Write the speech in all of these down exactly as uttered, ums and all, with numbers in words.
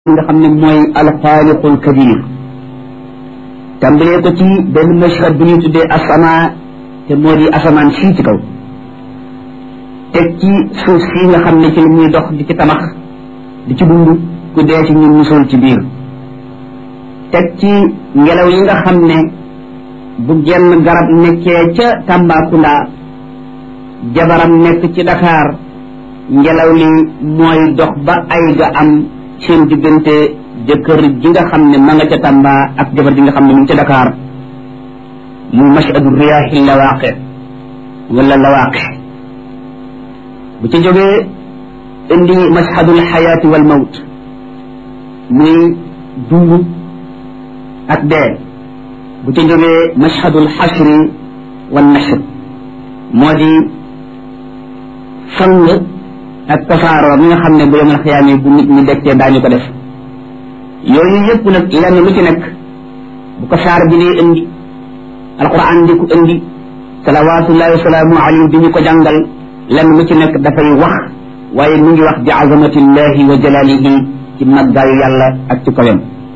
nga xam ne mooy alxaaliqul kabir tàmbalee ko ci benn mashhad bu ñuy tuddee asama te moo di asamaan sii ci kaw teg ci suuf sii nga xam ne ci li muy dox di ci tamax di ci dund ku dee ci ñun musul ci biir teg ci ngelaw yi nga xam ne bu genn garab nekkee ca Tambacounda jabaram nekk ci Dakar ngelaw li mooy dox ba ay ga am seen diggante jëkkër ji nga xam ne ma nga ca Tamba ak jabar ji nga xam ne mu ngi ca Dakar mu mashadu riyaahi lawaqi wala lawaqi bu ca jógee indi mashadul xayaati wal mawt muy dund ak dee bu ca jógee mashadul xashri wal nashr moo di fang ak tasaaroo mi nga xam ne bu yomal xiyaam yi bu nit ñi dekkee daañu ko def yooyu yëpp nag lenn lu ci nekk bu ko saar bi dee indi alquran di ko indi salawaatullahi wa salaamu alayhi di ñu ko jàngal lenn lu ci nekk dafay wax waaye mu ngi wax bi azamatillahi wa jalalihi ci màggaayu yàlla ak ci kawem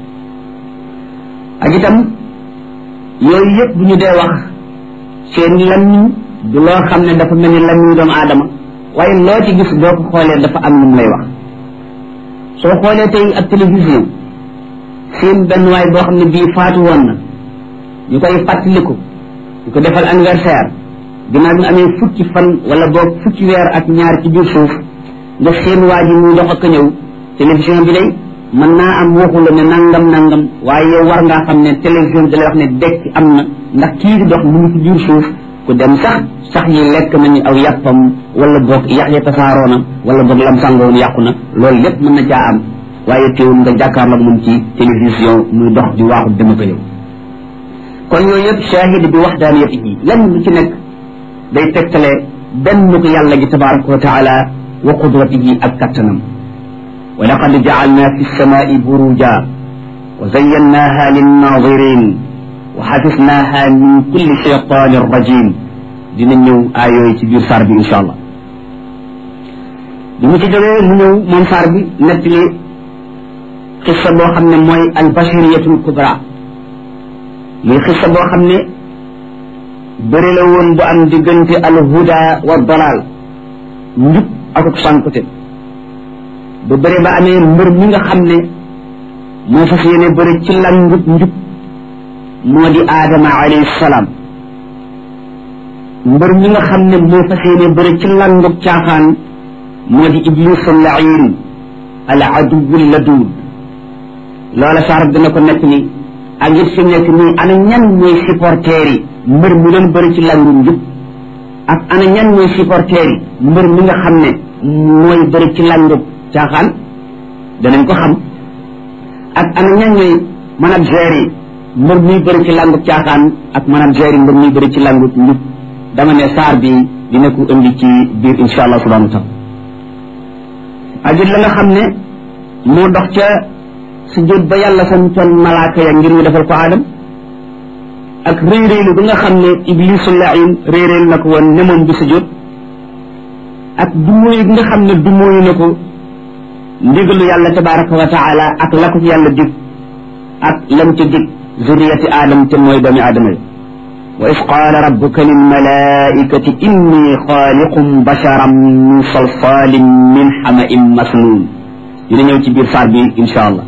ak itam yooyu yëpp bu ñu dee wax seen lamiñ du loo xam ne dafa mel ni lamiñ doomu aadama waaye loo ci gis boo ko xoolee dafa am lu mu lay wax soo xoolee tey ak télévision seen benn waay boo xam ne bii faatu woon na ñu koy fàttaliku ñu ko defal anniversaire ginnaaw bi nga amee fukki fan wala boog fukki weer ak ñaar ci biir suuf nga seen waa ji muy dox ak a ñëw télévision bi lay mën naa am waxu la ne nangam nangam waaye yow war ngaa xam ne télévision bi da lay wax ne dekk am na ndax kii di dox mu ngi ci biir suuf ku dem sax sax yi lekk nañu aw yàppam wala boog yax ya tasaaroo na wala boog lam sàngoon yàqu na loolu lépp mën na caa am waaye teewul nga jàkkaarloog moom ci télévision muy dox di waaxu dama ko ñëw kon yooyu yëpp shahid bi waxdaaniyatihi lenn lu ci nekk day tegtale benn ko yàlla gi tabaraka wa taala wa qudratihi ak kattanam wa laqad ja'alna fi samaai buruja wa zayyannaha linnaadirin wa xafisnaha min kulli shaytanin rajim dina ñëw aay yooyu ci biir saar bi incha allah bi mu ci jógee mu ñëw moom saar bi nettali xissa boo xam ne mooy al bashariyatul kubra muy xissa boo xam ne bëri la woon bu am diggante al huda wa dalal njub ak ak sànkute bu bëri ba amee mbër mi nga xam ne moo fas yéene bëri ci langub njub moo di aadama alayhi salaam mbër mi nga xam ne moo fas yéene bëri ci langub caaxaan moo di iblisu lain al aduwu ladud loola saar dina ko nekk ni ak it fi nekk nii ana ñan mooy supporters yi mbër mi doon bëri ci langub njub ak ana ñan mooy supporters yi mbër mi nga xam ne mooy bëri ci langub caaxaan danañ ko xam ak ana ñan ñooy manager yi mbër muy bëri ci langu caaxaan ak manager yi mbër muy bëri ci langu njub dama ne saar bi dina ko indi ci biir insha allah subhanahu wa taala ajit la nga xam ne moo dox ca sujjóot ba yàlla santoon malaaka ya ngir ñu defal ko aadam ak réy-réylu ba nga xam ne iblisu lain réy-réylu na ko woon ne moom bi sujjóot ak dumóoyu bi nga xam ne dumóoyu na ko ndigalu yàlla tabaraka wa taala ak la ko ci yàlla dig ak lam ca dig zuriyati aadam te mooy doomi aadama yi wa is qaala rabbuka lil malaikati inni xaaliqum basharan min salsalin min xamain masnun dina ñëw ci biir saar bi insha allah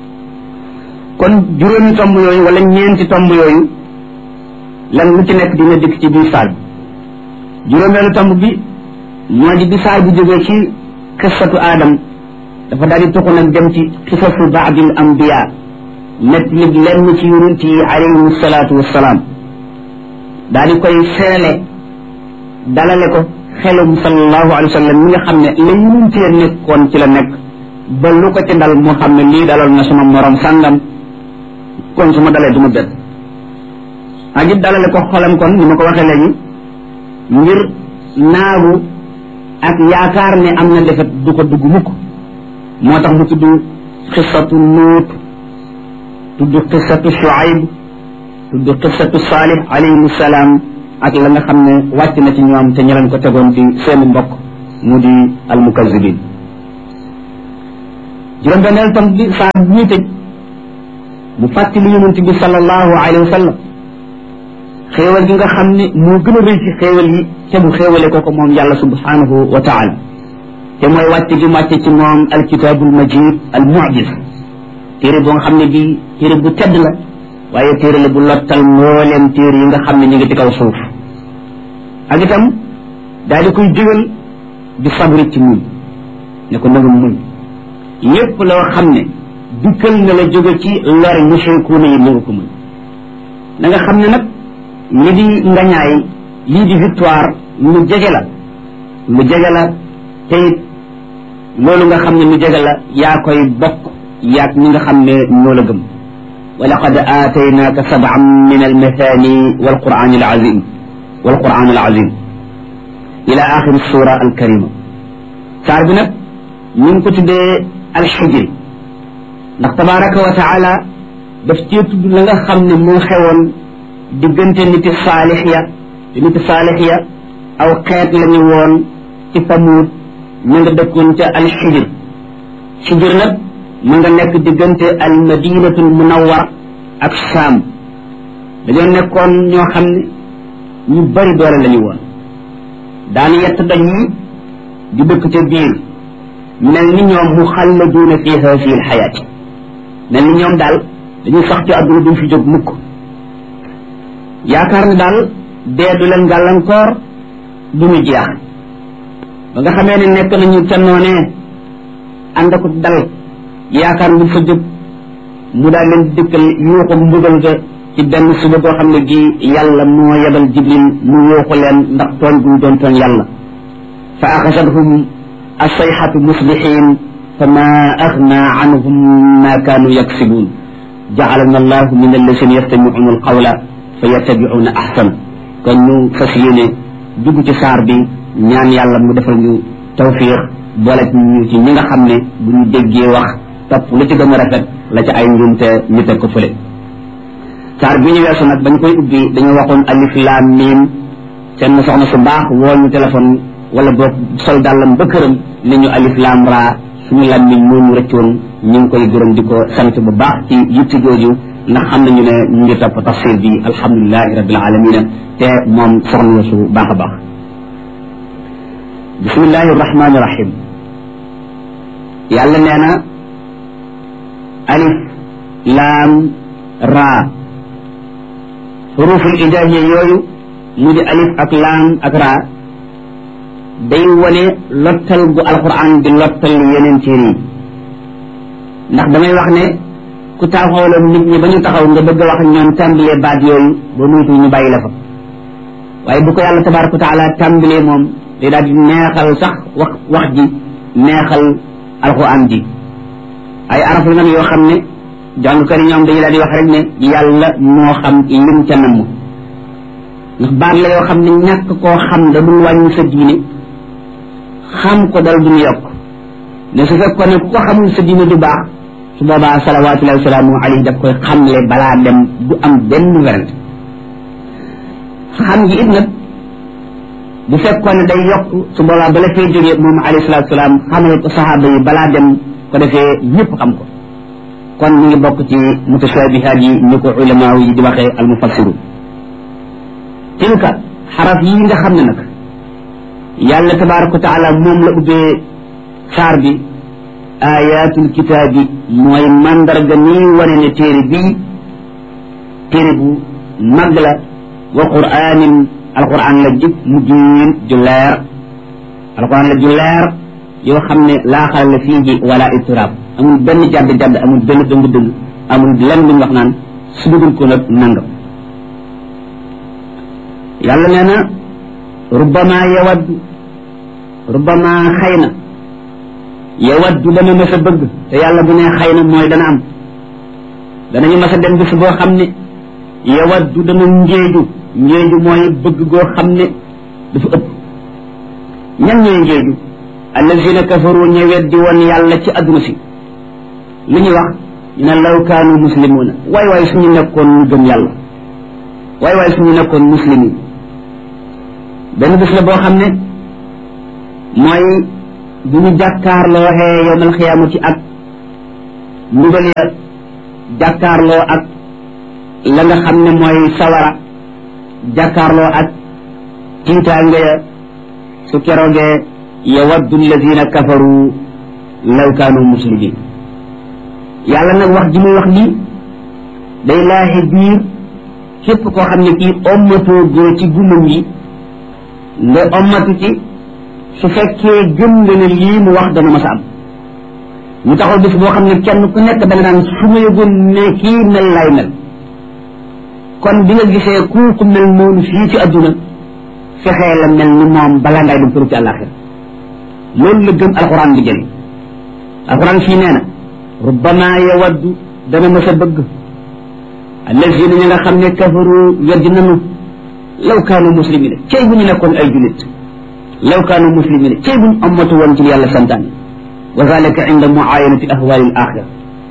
kon juróomi tomb yooyu wala ñeenti tomb yooyu lan lu ci nekk dina dikk ci biir saar bi juróomeelu tomb bi moo di bi saar bi jógee ci xissatu aadam dafa daal di tuxu nag dem ci xisasu baadil ambiya nett li lenn ci yonent yi alayhim salaatu wassalaam daal di koy seele dalale ko xelum sallallahu alayhi wa sallam mi nga xam ne la yonent ya nekkoon ci la nekk ba lu ko ci dal moo xam ne lii dalal na sama morom sàngam kon su ma dalee du ma bett ak it dalale ko xolam kon ni ma ko waxee léegi ngir naagu ak yaakaar ne am na defet du ko dugg mukk moo tax mu tudd xissatu nuut tudd xissatu shuayb tudd xissatu saalih alayhim salaam ak la nga xam ne wàcc na ci ñoom te ñu leen ko tegoon ci seeni mbokk mu di almukazibin juróom-benneel tam bi saar bi ñuy tëj mu fàttali yonent bi sallallahu alayhi wa sallam xéewal gi nga xam ne moo gën a rëy ci xéewal yi te mu xéewale ko ko moom yàlla subhanahu wa taala te mooy wàcce gi wàcce ci moom alkitabul majid al mu'jiz téere boo nga xam ne bii téere bu tedd la waaye téere la bu lottal mbooleem téere yi nga xam ne ñu ngi ci kaw suuf ak itam daal di koy digal di sabri ci muñ ne ko nanga muñ lépp loo xam ne dikkal na la jóge ci lor mushrikuuna yi nanga ko muñ na nga xam ne nag li di ngañaay lii di victoire lu jege la lu jege la te it loolu nga xam ne lu jege la yaa koy bokk yaag ñi nga xam ne ñoo la gëm wa laqad aataynaaka sab'an min almathani walquran alazim walquran alazim ila axiri sura alkarima saar bi nag ñu ngi ko tuddee alxijri ndax tabaraka wa taala daf cee tudd la nga xam ne moo xewoon diggante niti saalix ya te niti saalix ya aw xeet la ñu woon ci Samuud ñu nga dëkkoon ca alxijr xijr nag mu nga nekk diggante al madinatul munawwar ak Saam dañoo nekkoon ñoo xam ne ñu bari doole la ñu woon daan yett doj yi di dëkk ca biir mel ni ñoom mu xalladuuna fiha fi lxayaati mel ni ñoom daal dañuy sax ci àdduna duñ fi jóg mukk yaakaar ne daal dee du leen gàllankoor du ñu jeex ba nga xamee ne nekk nañu ca noonee ànd ko dal yaakaar ne duñ fa jóg mu daal leen dëkkal yuuxu mbugal ga ci benn suba boo xam ne gi yàlla moo yebal jibril mu yuuxu leen ndax tooñ guñ doon tooñ yàlla fa axasathum assayxatu musbihin fa ma agna anhum ma kaanu yaksibuun ja'alana allahu min alladina yastamicuuna alqawla fa yattabicuuna ahsana kon ñu fas yéene dugg ci saar bi ñaan yàlla mu defal ñu tawfiq boole ñu ci ñi nga xam ne bu ñu déggee wax topp lu ci gën a rafet la ca ay njuumte ñu teg ko fële saar bi ñu weesu nag bañ koy ubbi dañu waxoon alif laam miim seen soxna su baax woo ñu téléphone wala boog sol dàllam ba këram ni ñu alif laam raa suñu làmmiñ moo ñu rëccoon ñu ngi koy gërëm di ko sant bu baax ci yitti jooju ndax xam nañu ne ñu ngi topp tafsir bi alhamdulilahi rabbil alamina te moom soxna su baax a baax bismillahi rahmani rahim yàlla nee na alif laam raa xuruful idaahiya yooyu mu di alif ak laam ak raa day wane lottal gu alquran di lottal yeneen téere yi ndax damay wax ne ku taxawaloon nit ñi ba ñu taxaw nga bëgg a wax ñoom tàmbalee baat yooyu ba muytu ñu bàyyi la fa waaye bu ko yàlla tabaraka wa taala tàmbalee moom day daal di neexal sax wax wax ji neexal alquran ji ay araf la nag yoo xam ne jàngkat yi ñoom dañu daal di wax rek ne yàlla moo xam lim ca namm ndax baat la yoo xam ne ñàkk koo xam da dul wàññi sa diine xam ko dal duñu yokk ne su fekkoon ne ku ko xamul sa diine du baax su boobaa salawatullahi wa salaamu alayhi daf koy xamle balaa dem du am benn werante xam gi it nag bu fekkoon ne day yokk su boobaa bala fay jógee moom alayhi salatu salaam xamale ko sahaaba yi balaa dem ko defee ñëpp xam ko kon mu ngi bokk ci mutashabihaat yi ñu ko ulama yi di waxee al mufassiru tilka xaraf yi nga xam ne nag yàlla tabaraka wa taala moom la ubbee saar bi ayatul kitaabi mooy mandarga nii wane ne téere bii téere bu mag la wa qur'anin alquran la jib mubin ju leer alquran la ju leer yoo xam ne laa xalala fiihi wala ittirab amul benn jadd jadd amul benn dëng dëng amul lenn lu ñu wax naan su dugul ko nag nangam yàlla nee na rubbama yawaddu rubbama xëy na yawaddu dana mës a bëgg te yàlla bu ne xëy na mooy dana am danañu mës a dem bis boo xam ne yawaddu dana njéeju njéeju mooy bëgg goo xam ne dafa ëpp ñan ñooy njéeju allazina kafaru ña weddi woon yàlla ci adduna si li ñuy wax ñu ne law kaanu muslimuuna waay waay suñu nekkoon ñu gëm yàlla waay waay suñu nekkoon muslimin benn bis la boo xam ne mooy bu ñu jàkkaarloo waxee yowmal xiyaamati ak mbugal ya jàkkaarloo ak la nga xam ne mooy sawara jàkkaarloo ak tiitaanga ya su keroogee yawaddu alladina kafaru law kaanu muslimin yàlla nag wax ji muy wax lii day laaxi biir képp koo xam ne kii ommatoo goo ci gumam yi nga ommatu ci su fekkee gëm nga ne lii mu wax dana mas a am ñu taxaw bis boo xam ne kenn ku nekk da nga naan su ma yëgoon ne kii mel laay mel kon bi nga gisee kooku mel noonu fii ci adduna fexee la mel ni moom balaa ngay dem tëru ci àllaaxira loolu la gëm alxuraan bi jëli alxuraan fii nee na rubbama yawaddu dana mas a bëgg allazina ñi nga xam ne kafaru weddi nanu law kaanu muslimina cey bu ñu nekkoon ay julit law kaanu muslimina cey bu ñu ammatu woon ci yàlla santaan wa zalika inda muayanati ahwali al axira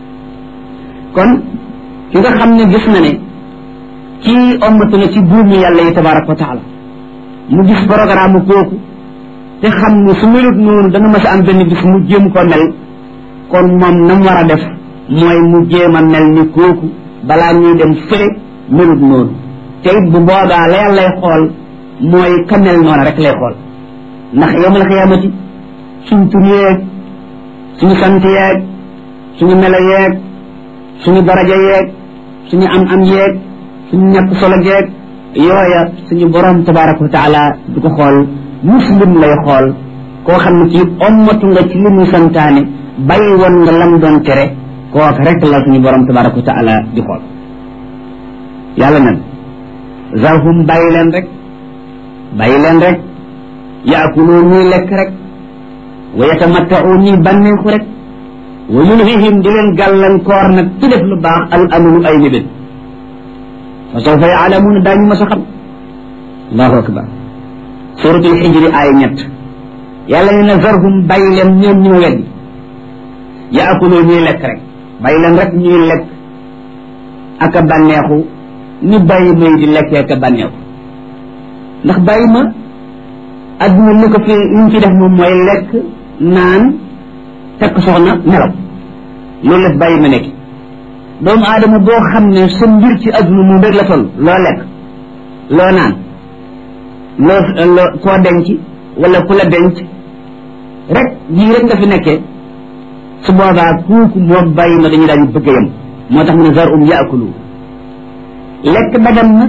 kon ki nga xam ne gis na ne kii ammatu na ci buumi yàlla yi tabaraka wa taala mu gis programme kooku te xam ne su melut noonu dana mas a am benn bis mu jéem ko mel kon moom nam war a def mooy mu jéem a mel ni kooku balaa ñuy dem fële melut noonu te it bu boobaa la yàlla lay xool mooy ka mel noonu rek lay xool ndax yawmal xiyaamati suñ tur yeeg suñu sant yeeg suñu melo yeeg suñu daraja yeeg suñu am am yeeg suñu ñàkk solo yeeg yooya suñu borom tabaraka wa taala du ko xool muslim lay xool koo xam ne kii ommatu nga ci li muy santaane bàyyi woon nga lam doon tere kook rek la suñu borom tabaraka wa taala di xool yàlla nag zarhum bàyyi leen rek bàyyi leen rek yaakulu ñuy lekk rek wa yatamattau ñuy bànneexu rek wa yulhihim di leen gàllankoor nag ci def lu baax al amalu ay mébét fa sawfa yaalamuuna daañu mas a xam allahu akbar suratul xijri ay ñett yàlla ne na zarhum bàyyi leen ñoom ñu ma weddi yaakulu ñuy lekk rek bàyyi leen rek ñuy lekk ak a bànneexu ni bàyyi may di lekkee ak a bànneexu ndax bàyyi ma adduna li ko fi li ñu fi def moom mooy lekk naan tekk soxna nelaw loolu def bàyyi ma nekk doomu aadama boo xam ne sa mbir ci adduna moom rek la toll loo lekk loo naan loo loo koo denc wala ku la denc rek lii rek nga fi nekkee su boobaa kooku moo bàyyi ma dañu daañu bëgg yam moo tax mu ne zarhum yaakulu lekk dagan na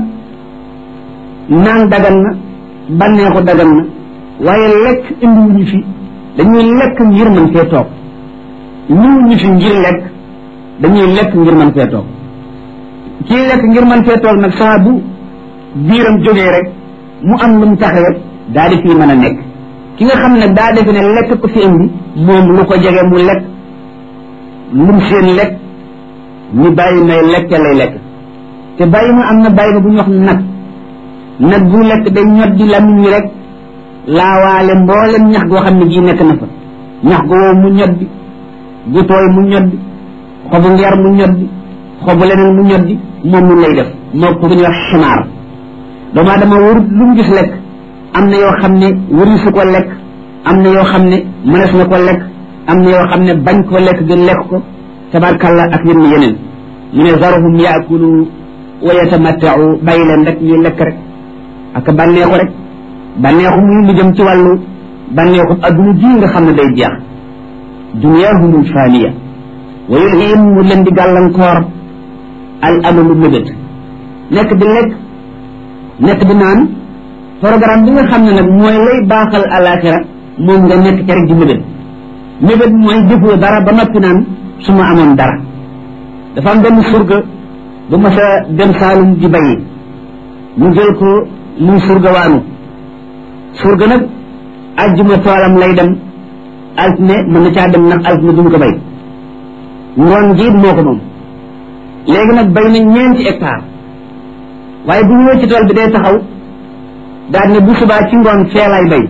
naan dagan na bànneexu dagan na waaye lekk indiwuñu fi dañuy lekk ngir mën fee toog ñëwuñu fi ngir lekk dañuy lekk ngir mën fee toog kii lekk ngir mën fee toog nag saa bu biiram jógee rek mu am lu mu taxawet daa di fii mën a nekk ki nga xam ne daa defe ne lekk ko fi indi moom lu ko jege mu lekk lum seen lekk ñu bàyyi may lekke lay lekk te bàyyi ma am na bàyyi ma bu ñu wax nag nag bu lekk day ñot di lamiñ wi rek laawaale mboolem ñax goo xam ne gii nekk na fa ñax gu wow mu ñot di gu tooy mu ñot di xobu ngeer mu ñot di xobu leneen mu ñot di moom mu lay def moo ko bu ñuy wax ximaar doomu aadama warut lu mu gis lekk am na yoo xam ne waru su ko lekk am na yoo xam ne mënees na ko lekk am na yoo xam ne bañ ko lekk gën lekk ko tabarkalla ak yenn yeneen mu ne zarhum yaakulu wa yatamattau bàyyi leen rek ñuy lekk rek ak bànneexu rek bànneexu muy lu jëm ci wàllu bànneexu adduna ji nga xam ne day jeex duniyahumul faaniya wa yulhihim mu leen di gàllankoor al amalu mébét nekk di lekk nekk di naan programme bi nga xam ne nag mooy lay baaxal alaxira moom nga nekk ca rek di mébét mébét mooy defoo dara ba noppi naan su ma amoon dara dafa am benn surga bu ma sa dem Saalum di bayi ñu jël ko muy surga waanu surga nag ajjuma toolam lay dem altine mën na caa dem nag altine duñu ko bay ngoon jiit moo ko moom léegi nag bay na ñeenti hectare waaye bu ñëwee ci tool bi day taxaw daal ne bu subaa ci ngoon fee laay bay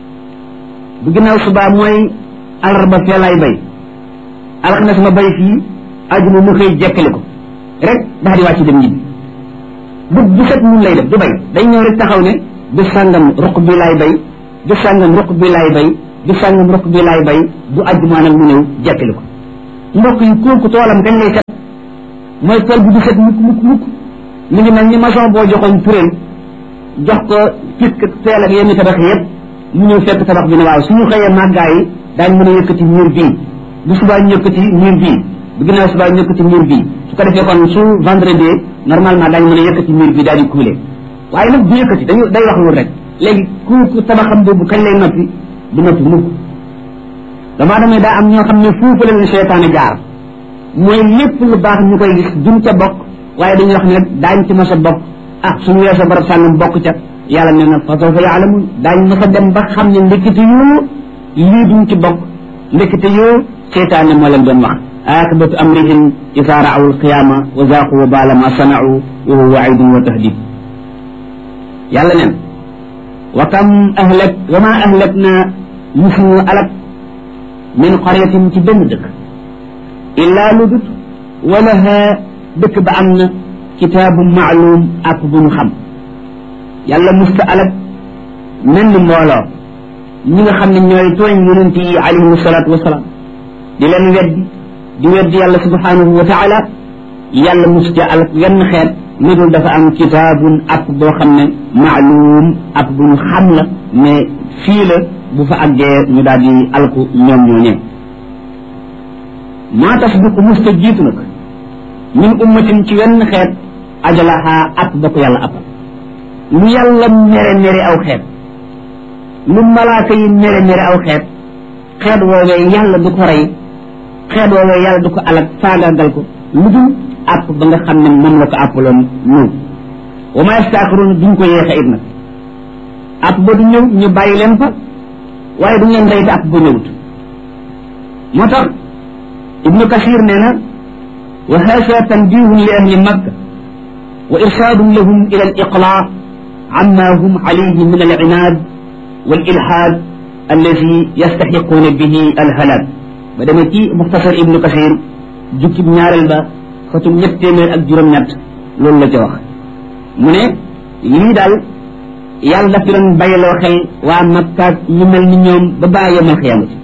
bu ginnaaw subaa mooy alarba fee laay bay alxames ma bay fii ajuma mu xëy jekkali ko rek daal di wàcc dem ñibbi bu bu set mun lay def du bay day ñëw rek taxaw ne du sàngam ruq bi laay bay du sàngam ruq bi laay bay du sàngam ruq bi laay bay du ajuma nag mu ñëw jekkali ko mbokk yi kooku toolam dañ lay set mooy tool bi du set mukk mukk mukk mi ngi mel ni maçon boo joxoon turéel jox ko pisk teel ak yenn tabax yëpp mu ñëw fekk tabax bi ne waaw suñu xëyee màggaa yi daañ mën a yëkkati mur bii bu subaa ñu yëkkati mur bii bu ginnaaw subaa ñu yëkkati mur bii su ko defee kon su vendredi normalement daañ mën a yëkkati mur bii daal di kuule waaye nag du yëkkati dañu day wax wul rek léegi ku tabaxam boobu kañ lay noppi du noppi mukk damaa demee daa am ñoo xam ne foofu la leen seytaane jaar mooy lépp lu baax ñu koy gis duñ ca bokk waaye dañuy wax ne rek daañ ci mas a bokk ah suñu weesoo barab sàngam bokk ca yàlla nee na fa sawfa yaalamun daañ mas a dem ba xam ne ndekete yoo lii duñ ci bokk ndekete yoo seytaane moo leen doon wax aaqibatu amrihim iza ra'aw alqiyaama wa zaaqu wabaala ma sana'u wa huwa waidun wa tahdid yàlla neen wa kam ahlak wa ma ahlakna musuñu alak min qaryatin ci benn dëkk illaa lu dut walaha dëkk ba am na kitaabun maalum ak bu ñu xam yàlla musta alak menn mbooloo ñi nga xam ne ñooy tooñ yonent yi alayhim salaatu wasalaam di leen weddi di weddi yàlla subhanahu wa taala yàlla musta alak wenn xeet lu dul dafa am kitaabun ak boo xam ne maalum ak bu ñu xam la mais fii la bu fa àggee ñu daal di alku ñoom ñooñee maa tasbiqu musta jiitu nag min ummatin ci wenn xeet ajalaha at ba ko yàlla appal lu yàlla mere mere aw xeet lu malaaka yi mere mere aw xeet xeet woowee yàlla du ko rey xeet woowee yàlla du ko alak faagaagal ko lu dul app ba nga xam ne moom la ko appaloon ñëw wa ma yastaaxiruuna duñ ko yéexe it nag app ba du ñëw ñu bàyyi leen fa waaye duñ leen rey te app ba ñëwut moo tax ibnu kasir nee na wa haasa tanbihun li ahli makka wa irsaadun lahum ila al iqlaa amma hum alayhi min al inaad wal ilhaad alladi yastaxiquuna bihi al halaak ba demee ci muxtasar ibnu kasir jukkib ñaareel ba xatum ñett téeméer ak juróom-ñett loolu la ca wax mu ne lii daal yàlla daf leen bayloo xel waa makkaat ñu mel ni ñoom ba baa yemal xiyaamati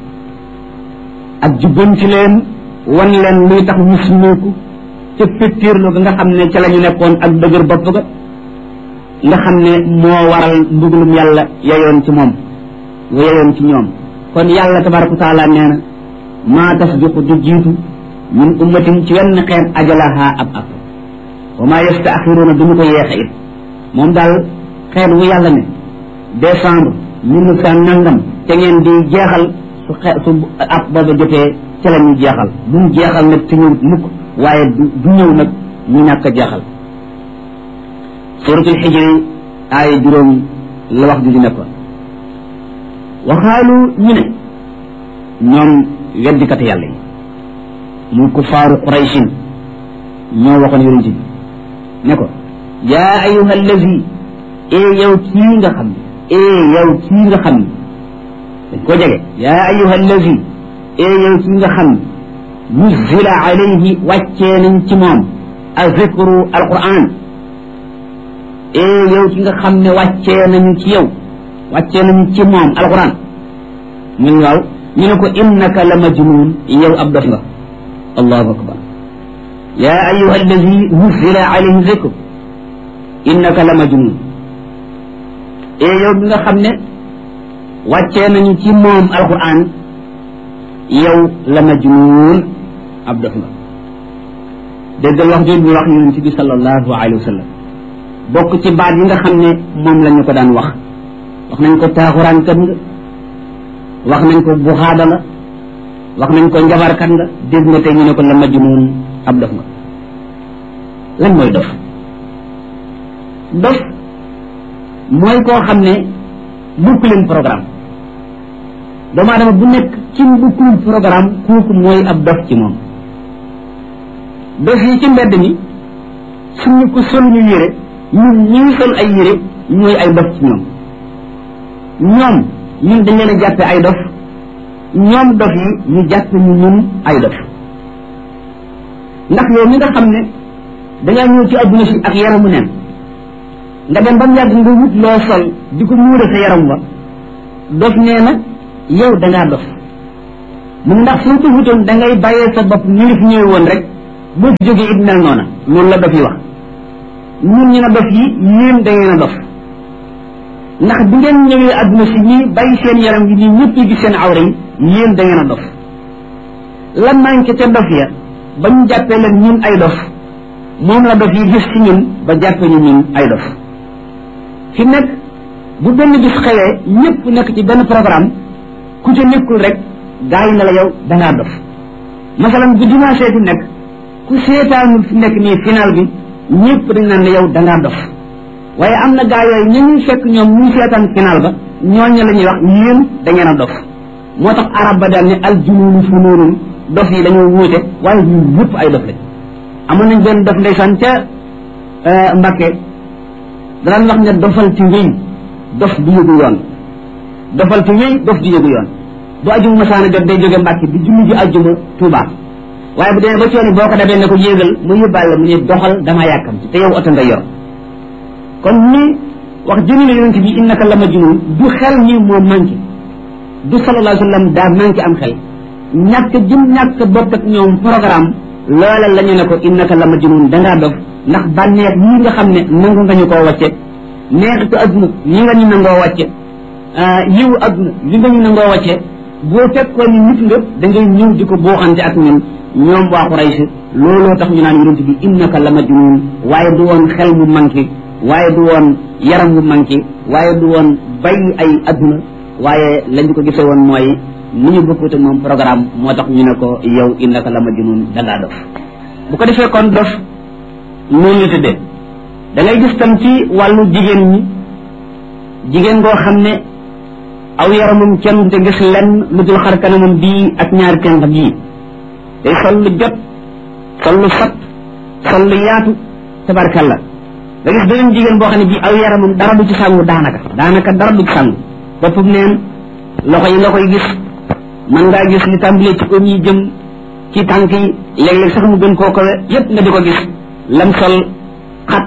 ak jubbanti leen wan leen luy tax ñu sumeeku ca fettiirlu ga nga xam ne ca la ñu nekkoon ak dëgër bopp ga nga xam ne moo waral mbugalum yàlla yayoon ci moom wa yayoon ci ñoom kon yàlla tabaraka wa taala nee na maa tasbiqu du jiitu min ummatin ci wenn xeet ajalaha ab ab wa maa yastaaxiruuna duñu ko yeexe it moom daal xeet wu yàlla ne décembre mille neuf cent nangam te ngeen di jeexal su xe su ab booba jotee ca la ñu jeexal duñ jeexal nag te ñëwut mukk waaye du ñëw nag ñu ñàkk a jeexal suratul xijri aaya juróom la wax ji di nekkoon waxaalu ñu ne ñoom weddikati yàlla yi muy kufaaru quraysin ñoo waxoon yonent bi ne ko yaa ayuha allazi ee yow kii nga xam ne ee yow kii nga xam ne dañ koo jege yaa ayuha allazi ee yow kii nga xam ne nuzila alayhi wàccee nañ ci moom azikru alquran ee yow ki nga xam ne wàccee nañu ci yow wàccee nañu ci moom alquran ñu ne waaw ñu ne ko innaka la majnun yow ab dof nga allahu akbar yaa ayuha allazi nuzila alayhi zikru innaka la majnun ee yow bi nga xam ne wàccee nañu ci moom alquran yow la majnun ab dof nga déggal wax jooju bi wax yonent bi sallallahu alayhi wa sallam bokk ci baat yi nga xam ne moom la ñu ko daan wax wax nañ ko taaxuraan kat nga wax nañ ko buxaada la wax nañ ko njabarkat nga dégg nga tey ñu ne ko la majnun ab dof nga lan mooy dof dof mooy koo xam ne bukk leen programme doomu aadama bu nekk ci bukkul programme kooku mooy ab dof ci moom dof yi ci mbedd mi suñu ko sol ñu yére ñun ñuy sol ay yére ñooy ay dof ci ñoom ñoom ñun dañ leen a jàppe ay dof ñoom dof yi ñu jàppe ñu ñun ay dof ndax yow mi nga xam ne dangaa ñëw ci adduna si ak yaramu neen nga dem ba mu yàgg nga wut loo sol di ko muure sa yaram wa dof nee na yow dangaa dof mu ndax soo ko wutoon da ngay bàyyee sa bopp ñu fi ñëwee woon rek boo fi jógee it mel noona loolu la dof yi wax ñun ñu ne dof yi yéen da ngeen a dof ndax bi ngeen ñëwee adduna si ñii bàyyi seen yaram yi nii ñëpp yi gis seen awra yi yéen da ngeen a dof la manqué ca dof ya ba ñu jàppee leen ñun ay dof moom la dof yi gis ci ñun ba jàppee ñu ñun ay dof fi nekk bu benn bis xewee ñëpp nekk ci benn programme ku ca nekkul rek gaa yi na la yow dangaa dof masalan bu dimanche fi nekk ku seetaanul fi nekk nii final bi ñëpp dañ naan la yow dangaa dof waaye am na gaa yooyu ñu ngi fekk ñoom ñu seetaan final ba ñooñu la ñuy wax yéen da ngeen a dof moo tax arab ba daal ne al junuunu funuunun dof yi dañoo wuute waaye ñun ñëpp ay dof lañ amoon nañ benn dof ndeysaan ca Mbàkke daan wax ne dofal ci wéy dof du yëgu yoon dofal ci wéy dof du yëgu yoon bu ajuma masaana jot day jóge Mbàkke di julli ji ajuma Tuubaa waaye bu demee ba cooni boo ko dabee ne ko yéegal mu yóbbaale mu ne doxal dama yàkkamti te yow oto nga yor kon ni wax jëmi ne yonent bi innaka la majnun du xel ni moo manqué du sallallahu alayhi wa sallam daa manqué am xel ñàkk jëm ñàkk bokk ak ñoom programme loola la ñu ne ko innaka la majnun dangaa dof ndax bànneex yi nga xam ne nangu nga ñu koo wàcce neexitu adduna yi nga ñu nangoo wàcce yiwu adduna li nga ñu nangoo wàcce boo fekkoon ni nit nga da ngay ñëw di ko booxante ak ñun ñoom waa Quraysh looloo tax ñu naan yonent bi innaka la majnun waaye du woon xel mu manqué waaye du woon yaram mu manqué waaye du woon bay ay adduna waaye lañu ko gisee woon mooy ni ñu bokkute moom programme moo tax ñu ne ko yow innaka la majnun dangaa dof bu ko defee kon dof noonu la tëddee da ngay gis tam ci wàllu jigéen ñi jigéen goo xam ne aw yaramam kenn te gis lenn lu dul xar kanamam bii ak ñaari tenq bii day sol lu jot sol lu sat sol lu yaatu tabarkalla da gis beneen jigéen boo xam ne bii aw yaramam dara du ci sàngu daanaka daanaka dara du ci sàngu boppam neen loxo yi nga koy gis man ngaa gis li tàmbalee ci oom yi jëm ci tànk yi léeg-léeg sax mu gën koo kawe yépp nga di ko gis lam sol xat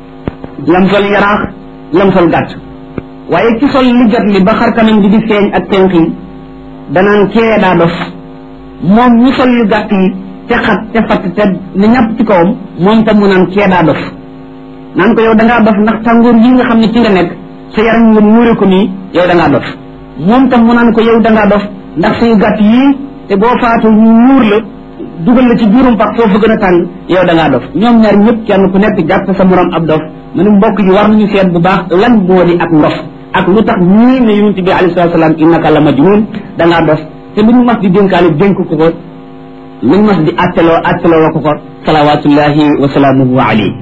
lam sol yaraax lam sol gàtt waaye ci sol li jot li ba xar kanam bi di feeñ ak tenk yi danaan kee daa dof moom ñu sol yu gàtt yi te xat te fatt te ne ñàpp ci kawam moom tam mu naan kee daa dof naan ko yow dangaa dof ndax tàngoor yi nga xam ne ci nga nekk sa yaram nga muure ko nii yow dangaa dof moom tam mu naan ko yow dangaa dof ndax sa yu gàtt yii te boo faatu ñu muur la dugal la ci biirum pax foofu gën a tàng yow dangaa dof ñoom ñaar ñëpp kenn ku nekk jàpp sa morom ab dof ma ne mbokk yi war nañu seet bu baax lan moo di ak ndof ak lu tax ñii ne yonent bi alayhi salaatu salaam innaka la majnun dangaa dof te lu ñu mas di dénkaale dénk ko ko lu ñu mas di atteloo atteloo ko ko salawatullahi wa salaamuhu alayhi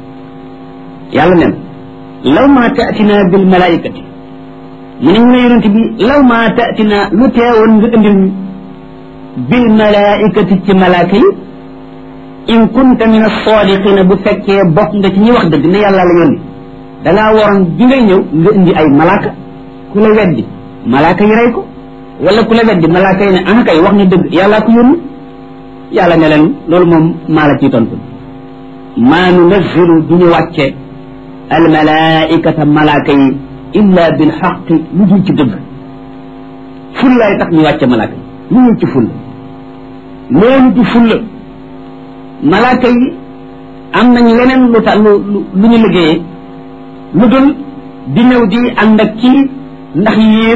yàlla nen law ma taatina bil malaikati mu ne ñu ne yonent bi law ma taatina lu teewoon nga indil ñu bil malaikati ci malaaka yi in kunta min as-sadiqina bu fekkee bokk nga ci ñi wax dëgg ne yàlla la yónni dangaa waroon bi ngay ñëw nga indi ay malaaka ku la weddi malaaka yi rey ko wala ku la weddi malaaka yi ne ah kay wax ñu dëgg yàllaa ko yónni yàlla ne leen loolu moom maa la ciy tontu maa nunazzilu du ñu wàcce al malaikata malaaka yi illa bil xaqi lu dul ci dëgg fullaay tax ñu wàcce malaaka yi lu ñu ci fulla loolu du fulla malaaka yi am nañ leneen lu tax lu lu ñu liggéeyee lu dul di ñëw di ànd ak ci ndax yéen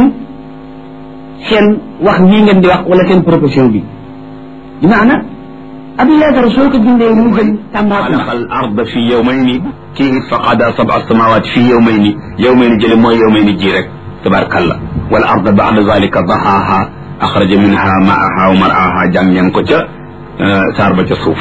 seen wax yii ngeen di wax wala seen proposition bi bi maana ab leetar soo ko bindee mu gën tàmbaa xalaqa al arda fi yawmayni kii fa qada sab'a samawati fi yawmayni yawmayni jële mooy yawmayni ji rek tabarkalla wal arda ba'da zalika dahaha axraja minha ma'aha wa mar'aha jàng ngeen ko ca saar ba ca suuf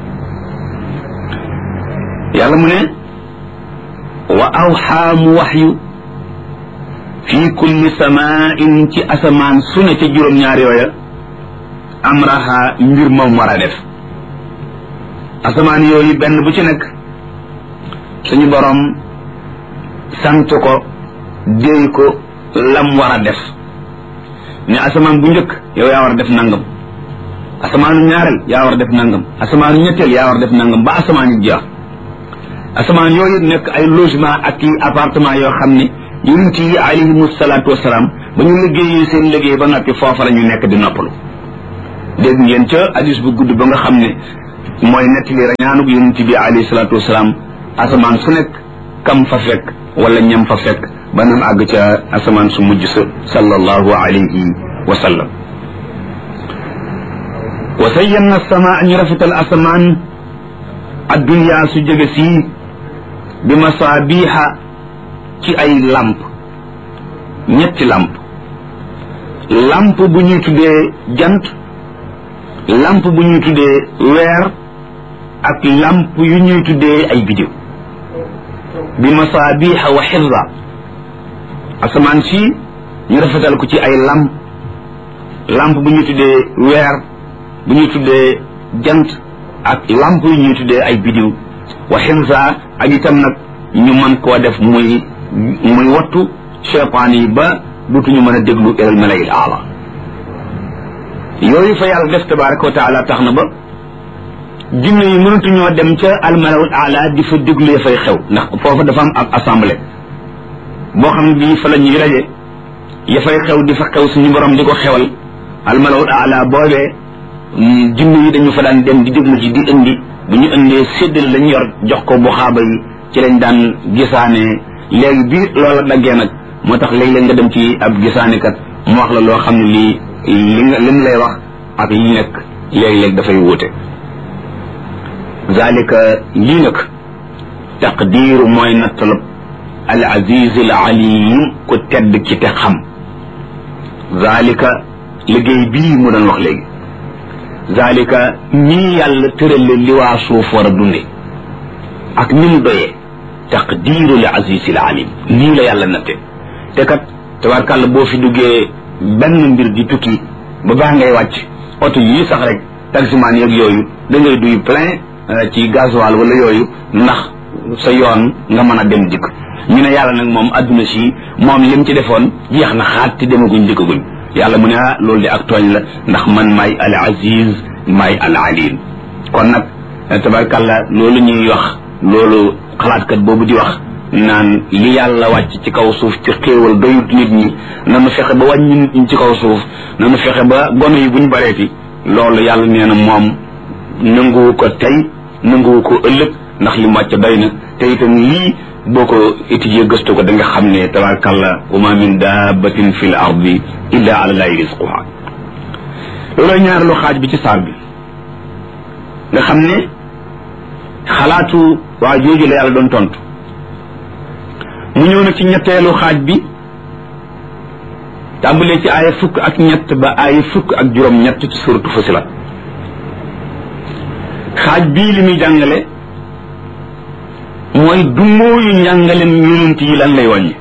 yàlla mu ne wa awxaa mu waxyu fi kulli samain ci asamaan su ne ca juróom-ñaar yooya amraha mbir moom war a def asamaan yooyu benn bu ci nekk suñu borom sant ko déy ko lam war a def ne asamaan bu njëkk yow yaa war a def nangam asamaanu ñaareel yaa war a def nangam asamaanu ñetteel yaa war a def nangam ba asamaan yu jeex asamaan yooyu nekk ay logement ak i appartement yoo xam ne yonent yi alayhimu salaatu wasalaam ba ñu liggéeyee seen liggéey ba noppi foofa la ñu nekk di noppalu dégg ngeen ca hadis bu gudd ba nga xam ne mooy nettali rañaanug yonent bi alayhi salaatu wasalaam asamaan su nekk kam fa fekk wala ñam fa fekk ba nam àgg ca asamaan su mujj sa sallallahu alayhi wa sallam wa sayyanna samaa ñu rafetal asamaan addunya su jege sii bi masaabiha ci ay lamp ñetti lamp lamp bu ñuy tuddee jant lamp bu ñuy tuddee weer ak lamp yu ñuy tuddee ay bidiw bi masaabiha wa xifza asamaan si ñu rafetal ko ci ay lamp lamp bu ñuy tuddee weer bu ñuy tuddee jant ak lamp yu ñuy tuddee ay bidiw wa xifza ak itam nag ñu mën koo def muy muy wattu cheytaan yi ba dutuñu mën a déglu ilal malayil aala yooyu fa yàlla def tabaraka wa taala tax na ba jinne yi mënatuñoo dem ca almalawul aala di fa déglu ya fay xew ndax foofa dafa am ab assemblée boo xam ne bii fa la ñuy raje ya fay xew di fa xew suñu borom di ko xewal almalawul aala boobee jinne yi dañu fa daan dem di déglu ci di indi bu ñu indee séddale lañ yor jox ko bu xaaba yi ci lañ daan gisaane léegi bi loola daggee nag moo tax léeg-léeg nga dem ci ab gisaanekat mu wax la loo xam ne lii li nga lim lay wax ak li nekk léeg-léeg dafay wuute zalika lii nag taqdiiru mooy nattalab al aziz al alim ku tedd ci te xam zalika liggéey bii mu doon wax léegi zalika nii yàlla tërale li waa suuf war a dunde ak ni mu doyee taqdiiru al aziz al alim nii la yàlla natte te kat tabarkàlla boo fi duggee benn mbir di tukki ba baa ngay wàcc oto yii sax rek taximaan yeeg yooyu da ngay duy plein ci gasoil wala yooyu ndax sa yoon nga mën a dem dikk ñu ne yàlla nag moom adduna si moom lim ci defoon jeex na xaat te demaguñ dikkaguñ yàlla mu ne ah loolu de ak tooñ la ndax man maay al aziz maay al alim kon nag tabarkàlla loolu ñuy wax loolu xalaatkat boobu di wax naan li yàlla wàcc ci kaw suuf ci xéewal doyut nit ñi nanu fexe ba wàññi nit ñi ci kaw suuf nanu fexe ba gone yi buñ bareeti loolu yàlla nee na moom nanguwu ko tey nanguwu ko ëllëg ndax li mu wàcc doy na te itam lii boo ko étudier gëstu ko da nga xam ne tabarakallah wa ma min dabbatin fi l ardi illa ala llahi risquha loolooy ñaareelu xaaj bi ci saar bi nga xam ne xalaatu waa jooju la yàlla doon tontu mu ñëw na ci ñetteelu xaaj bi tàmbalee ci aaya fukk ak ñett ba aaya fukk ak juróom ñett ci suratu Fusilat xaaj bii li muy jàngale mooy dummóoyu njàngalem yonent yi lan lay wàññi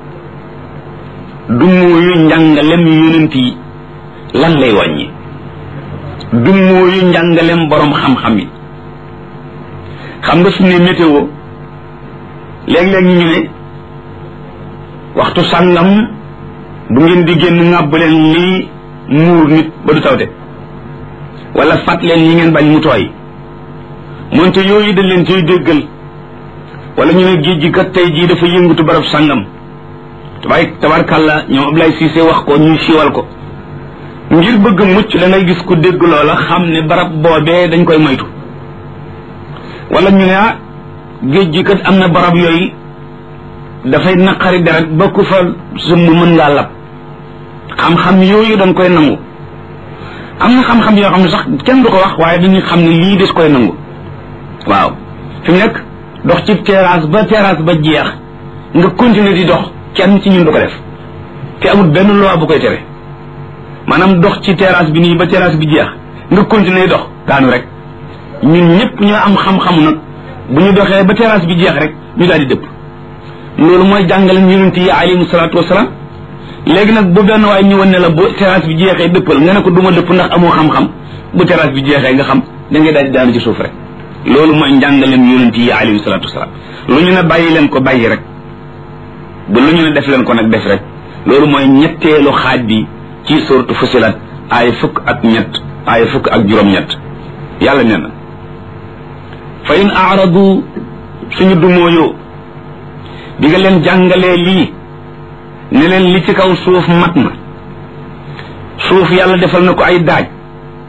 dummóoyu njàngalem yonent yi lan lay wàññi dummóoyu njàngalem borom xam-xam yi xam nga su ne météo léeg-léeg ñu ne waxtu sàngam bu ngeen di génn ŋàbb leen lii muur nit ba du tawte wala fat leen yi ngeen bañ mu tooy moonte yooyu dañ leen ciy déggal wala ñu ne géej gi kat tey jii dafa yëngatu barab sàngam tabaay tabarkàlla ñoom Ablaye Cissé wax ko ñuy siiwal ko ngir bëgg mucc da ngay gis ku dégg loola xam ne barab boobee dañ koy moytu wala ñu ne ah géej gi kat am na barab yooyu dafay naqari deret ba ku fa sumb mën ngaa lab xam-xam yooyu dañ koy nangu am na xam-xam yoo xam ne sax kenn du ko wax waaye dañuy xam ne lii des koy nangu waaw fi mu nekk dox ci terrasse ba terrasse ba jeex nga continuer di dox kenn ci ñun du ko def te amul benn loi bu koy tere maanaam dox ci terrasse bi nii ba terrasse bi jeex nga continuer dox daanu rek ñun ñëpp ñoo am xam-xamu nag bu ñu doxee ba terrasse bi jeex rek ñu daal di dëpp loolu mooy jàngale yonent yi alayhimu salaatu wasalaam léegi nag bu benn waaye ñëwoon ne la bu terrasse bi jeexee dëppal nga ne ko duma dëpp ndax amoo xam-xam bu terrasse bi jeexee nga xam da ngay daal di daanu ci suuf rek loolu mooy njàngaleem yonent yi alayhimu salaatu wasalaam lu ñu ne bàyyi leen ko bàyyi rek bu lu ñu ne def leen ko nag def rek loolu mooy ñetteelu xaaj bi ci suuratu Fusilat ay fukk ak ñett ay fukk ak juróom-ñett yàlla nee na fa in aaradu suñu dumóoyoo bi nga leen jàngalee lii ne leen li ci kaw suuf mat na suuf yàlla defal na ko ay daaj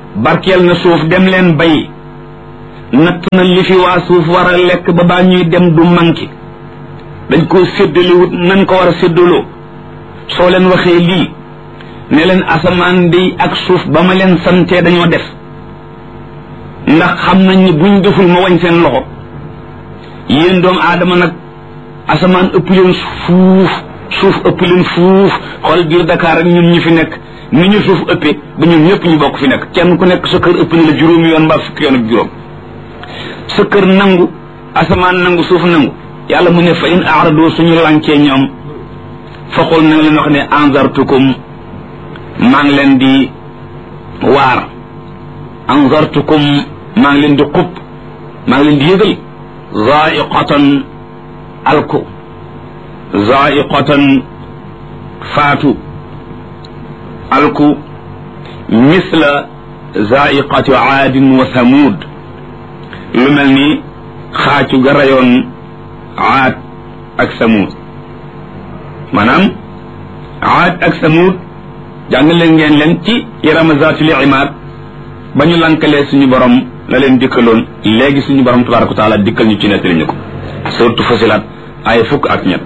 barkeel na suuf dem leen bay natt na li fi waa suuf war a lekk ba baa ñuy dem du manqué dañ koo séddalewut nañ ko war a séddaloo soo leen waxee lii ne leen asamaan day ak suuf ba ma leen santee dañoo def ndax xam nañ ni buñ deful ma wañ seen loxo yéen doomu aadama nag asamaan ëpp leen fuuf suuf ëpp leen fuuf xool biir Dakar ak ñun ñi fi nekk ni ñu suuf ëppee ba ñun ñëpp ñu bokk fi nekk kenn ku nekk sa kër ëpp na la juróomi yoon mbaa fukki yoon ak juróom sa kër nangu asamaan nangu suuf nangu yàlla mu ne fa in aarado suñu lancee ñoom faxul na nga leen wax ne anzartukum maa ngi leen di waar anzartukum maa ngi leen di xub maa ngi leen di yëgal zaiqatan alku zaiqatan faatu alku misla zaiqati aadin wa thamud lu mel ni xaacu ga rayoon aad ak thamud maanaam aad ak thamud jàngale ngeen leen ci yarama zaatil imaad ba ñu lankalee suñu borom la leen dikkaloon léegi suñu borom tabaraka wa taala dikkal ñu ci nettali ñu ko surtout Fusilat ay fukk ak ñett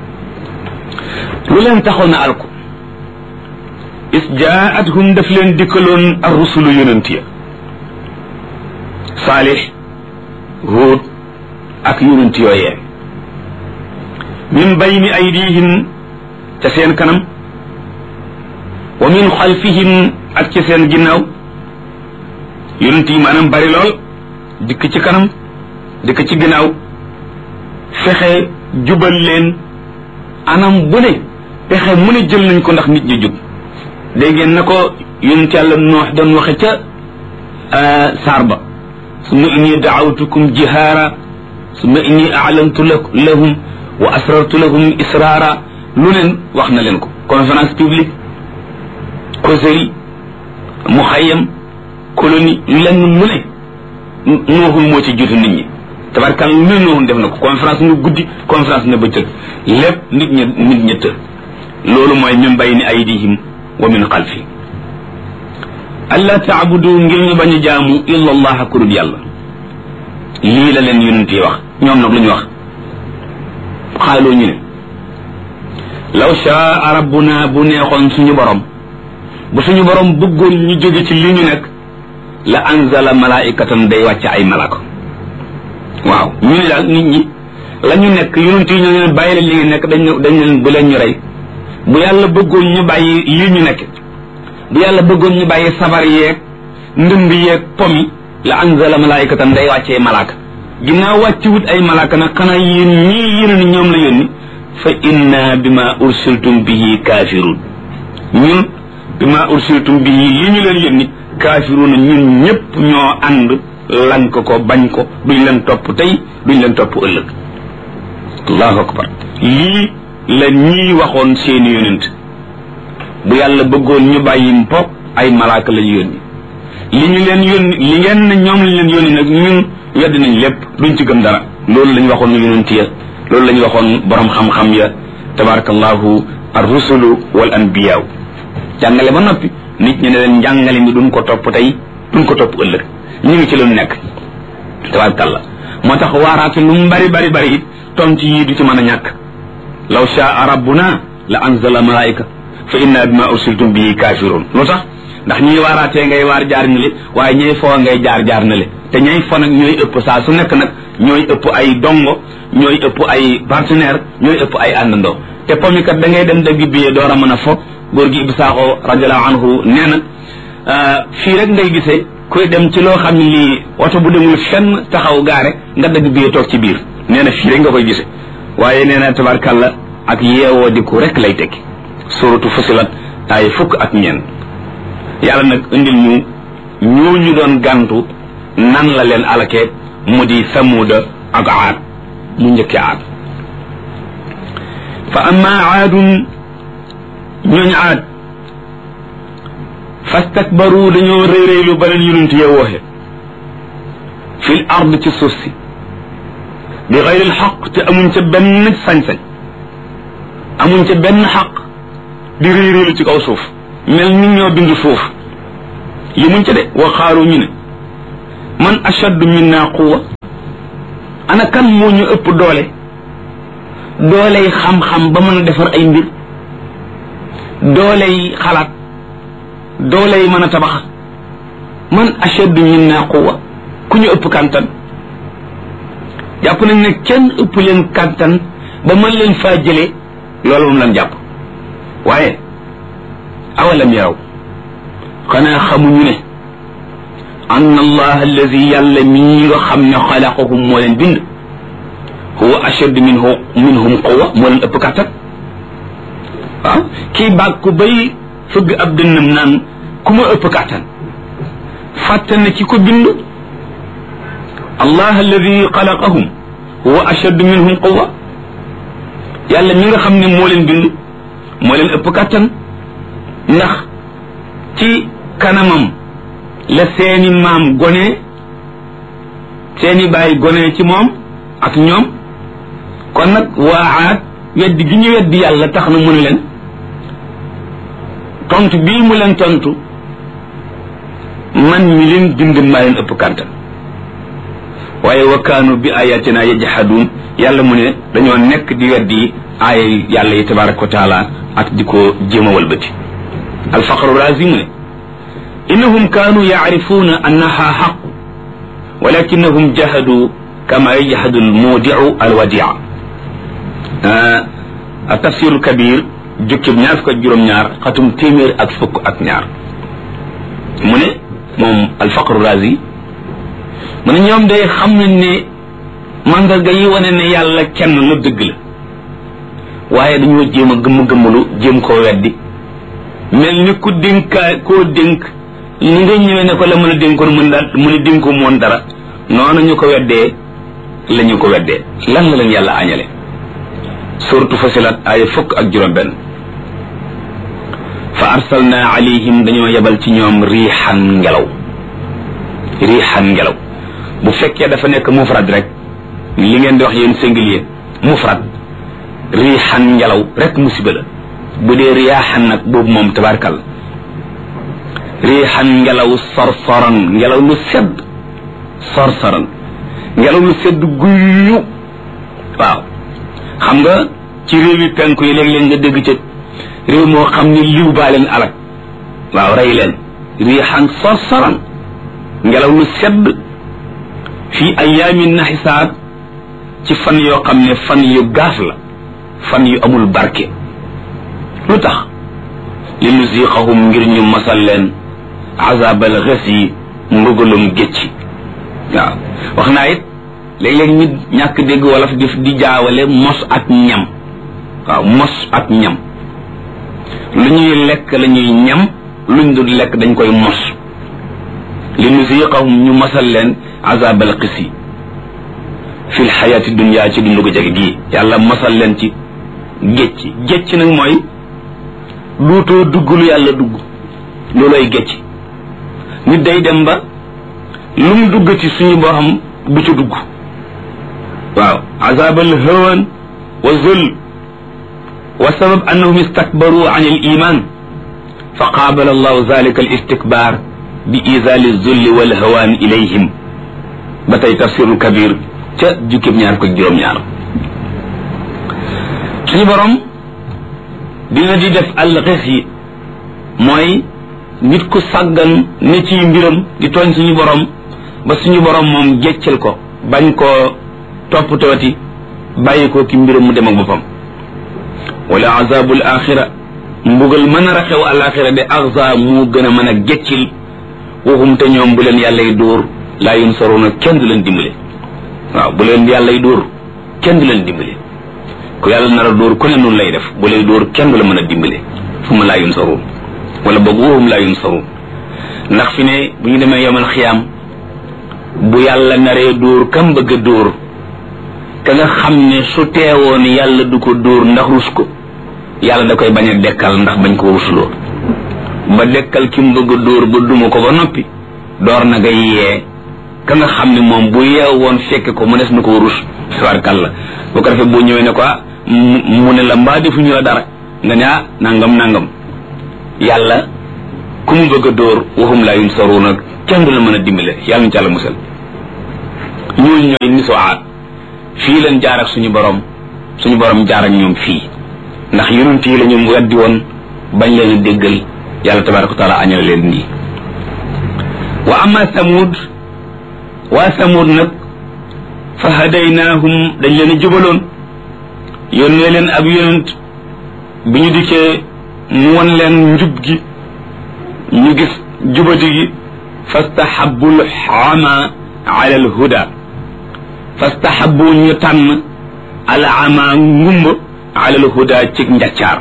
lu leen taxoon na alku is jaathum daf leen dikkaloon ar rusulu yonent ya Saalix Huud ak yonent yooyee min bayni aydihim ca seen kanam wa min xalfihim ak ca seen ginnaaw yonent yi maanaam bari lool dikk ci kanam dikk ci ginnaaw fexe jubal leen anam bu ne pexe mu ne jël nañ ko ndax nit ñi jub dégg ngeen na ko yonent yàlla Noox doon waxe ca saar ba summa inni daawtukum jihaara summa inni a'lantu lahum wa asrartu lahum israara lu leen wax na leen ko conférence publique causerie muxayyam colonie lenn mu ne nooxul moo ci jiitu nit ñi tabarkal lu ne nooxul def na ko conférence nu guddi conférence na bëccëg lépp nit ñi nit ñi të loolu mooy min bayni aydihim wa min xalfi alla taabudu ngir ñu bañ a jaamu illa allah kurub yàlla lii la leen yonent yi wax ñoom nag lu ñu wax xaaloo ñu ne law shaa rabbuna bu neexoon suñu borom bu suñu borom bëggoon ñu jóge ci li ñu nekk la anzala malaikatan day wàcc ay malaka waaw ñu ne daal nit ñi la ñu nekk yonent yi ñoo leen bàyyi leen li ngeen nekk dañ dañ leen bu leen ñu rey bu yàlla bëggoon ñu bàyyi lii ñu nekk bu yàlla bëggoon ñu bàyyi sabar yeeg ndënd yeeg pomi la anzala malaikatan day wàccee malaka ginnaaw wàcci wut ay malaka nag xanaa yéen ñii yéen ni ñoom la yónni fa inna bima ursiltum bihi kafirun ñun bima ursiltum bihi li ñu leen yónni kafirun ñun ñëpp ñoo ànd lank ko bañ ko duñ leen topp tey duñ leen topp ëllëg allahu akbar lii la ñii waxoon seeni yonent bu yàlla bëggoon ñu bàyyi mpo ay malaaka lañu yónni li ñu leen yónni li ngeen ne ñoom lañ leen yónni nag ñun wedd nañ lépp duñ ci gëm dara loolu lañ waxoon yonent ya loolu lañ waxoon borom xam-xam ya tabarakallahu ar rusulu wal anbiyaaw jàngale ba noppi nit ñi ne leen njàngale mi duñ ko topp tey duñ ko topp ëllëg ñu ngi ci lu nekk tabarakallah moo tax waaraate lu mu bari bari bari it tontu yii du ci mën a ñàkk law shaa rabbuna la anzala malaika fa inna bima ursiltum bihi kafirun lu tax ndax ñuy waaraatee ngay waar jaar na le waaye ñay foo ngay jaar jaar na le te ñay fo nag ñooy ëpp saa su nekk nag ñooy ëpp ay dongo ñooy ëpp ay partenaire ñooy ëpp ay àndandoo te pomikat da ngay dem dëgg biyee door a mën a fo góor gi Ibou Sakho radiallahu anhu nee na fii rek ngay gisee kuy dem ci loo xam ne lii oto bu demul fenn taxaw gaare nga dëgg biyee toog ci biir nee na fii rek nga koy gisee waaye nee na tabarkalla ak yeewoo di ko rek lay tekki suratu Fusilat ay fukk ak ñeent yàlla nag indil ñu ñooñu doon gàntu nan la leen alakee mu di samuuda ak aad mu njëkke aad fa amma aadun ñooñu aad fastakbaru dañoo réeréelu ba leen yonent yee wooxe fil ard ci suuf si bi xayril xaq te amuñ ca benn sañ-sañ amuñ ca benn xaq di réeréelu ci kaw suuf mel ni ñoo bind suuf yemuñ ca de wa xaaru ñu ne man ashaddu minna quwwa ana kan moo ñu ëpp doole dooley xam-xam ba mën a defar ay mbir dooley xalaat dooley mën a tabax man ashaddu minna quwwa ku ñu ëpp kàntan jàpp nañ ne kenn ëpp leen kàntan ba mën leen faa jële loolu moom lan jàpp waaye awalam yaraw xanaa xamuñu ne anna allah allazi yàlla mii nga xam ne xalaqahum moo leen bind huwa ashaddu minhu minhum quwwa moo leen ëpp kàttan waaw kii bàkku bay fëgg ab dënnam naan ku ma ëpp kàttan fàtte na ci ko bind allah alladi xalaqahum huwa ashaddu minhum quwwa yàlla mi nga xam ne moo leen bind moo leen ëpp kàttan ndax ci kanamam la seeni maam gone seeni baay gone ci moom ak ñoom kon nag waaxaat weddi gi ñu weddi yàlla tax na mu ne leen tontu bii mu leen tontu man mi leen bind maa leen ëpp kàttan waaye wa kaanu bi ayatina yajhadun yàlla mu ne dañoo nekk di weddi aaya yàlla yi tabaraka wa taala ak di ko jéem a walbati alfaqru razi mu ne innahum kaanu yacrifuuna annaha xaq walakinahum jahadu kama yajhadu almudiu alwadia التفسير الكبير جكب ñaar fukk ak juróom ñaar xatum téeméer ak fukk ak ñaar mu ne moom alfaqru razi mu ne ñoom day xam nañ ne mandarga yi wane ne yàlla kenn la dëgg la waaye dañoo jéem a gëmm-gëmmalu jéem koo weddi mel ni ku dénkaa koo dénk ni nga ñëwee ne ko la mën a dénkoon mën daal mu ne dénko moon dara noonu ñu ko weddee la ñu ko weddee lan la leen yàlla añale suratu fasilat ay fukk ak juróom benn fa arsalna alayhim dañoo yebal ci ñoom riixan ngelaw riixan ngelaw bu fekkee dafa nekk mufrad rek li ngeen di wax yéen singulier mufrad riixan ngelaw rek musiba la bu dee riyaaxan nag boobu moom tabarkal riixan ngelaw sorsoran ngelaw lu sedd sorsoran ngelaw lu sedd guyyu waaw xam nga ci réew yi penku yi léeg-léeg nga dégg ca réew moo xam ni liw baa leen alak waaw rey leen riixan sorsoran ngelaw lu sedd fii ayaamin naxisaat ci fan yoo xam ne fan yu gaaf la fan yu amul barke lu tax li nuziqahum ngir ñu masal leen azabal xes yi mbugalum gécci waaw wax naa it léeg-léeg nit ñàkk dégg wolof di di jaawale mos ak ñam waaw mos ak ñam lu ñuy lekk la ñuy ñam luñ dul lekk dañ koy mos li nuziqahum ñu masal leen azabal xis yi fi lxayaati dunia ci dundu gu jege gii yàlla masal leen ci gécci gécci nag mooy duutoo dugg lu yàlla dugg looloy gécci nit day dem ba lu mu dugg ci suñu borom du ci dugg waaw azabal hawan wa zul wa sabab annahum istakbaru an al iman fa qaabala allahu zalika al istikbar bi izali zulli wal hawan ilayhim ba tey tafsirul kabir ca jukkib ñaar ko juróom-ñaar suñu borom dina di def al xes yi mooy nit ku sàggan ne ci mbiram di tooñ suñu borom ba suñu borom moom jeccal ko bañ koo toppatooti bàyyi ko ki mbiram mu dem ak boppam wala azabul axira mbugal mën a raxew al axira de axza mu gën a mën a geccil waxum te ñoom bu leen yàlla y dóor laa yunsaruna kenn du leen dimbale waaw bu leen yàlla y dóor kenn du leen dimbale ku yàlla nar a dóor ku ne noonu lay def bu lay dóor kenn du la mën a dimbale fu ma laa yunsarun wala boog waxum laa yunsarun ndax fi ne bu ñu demee yomal xiyaam bu yàlla naree dóor kam bëgg a dóor ka nga xam ne su teewoon yàlla du ko dóor ndax rus ko yàlla da koy bañ a dekkal ndax bañ ko rusloo ba dekkal ki mu bëgg a dóor ba duma ko ba noppi door na nga yee ka nga xam ne moom bu yeew woon fekke ko mënees na ko rus warkal la bu ko defee boo ñëwee ne ko ah mu ne la mbaa defuñu la dara nga ne ah nangam nangam yàlla ku mu bëgg a dóor waxum laa yunsaruuna kenn du la mën a dimbale yàlla ñu ci àlla musal ñooñu ñooy nisu aad fii leen jaar ak suñu borom suñu borom jaar ak ñoom fii ndax yonent yi la ñu weddi woon bañ leen a déggal yàlla tabaraka wa taala añal leen nii wa amma samud waa samud nag fa hadaynaahum dañ leen a jubaloon yónnee leen ab yonent bi ñu dikkee mu won leen njub gi ñu gis jubati gi fastahabbu al-ama ala al-huda fastahabbu ñu tànn al-ama ngumba ala al-huda ci njaccaar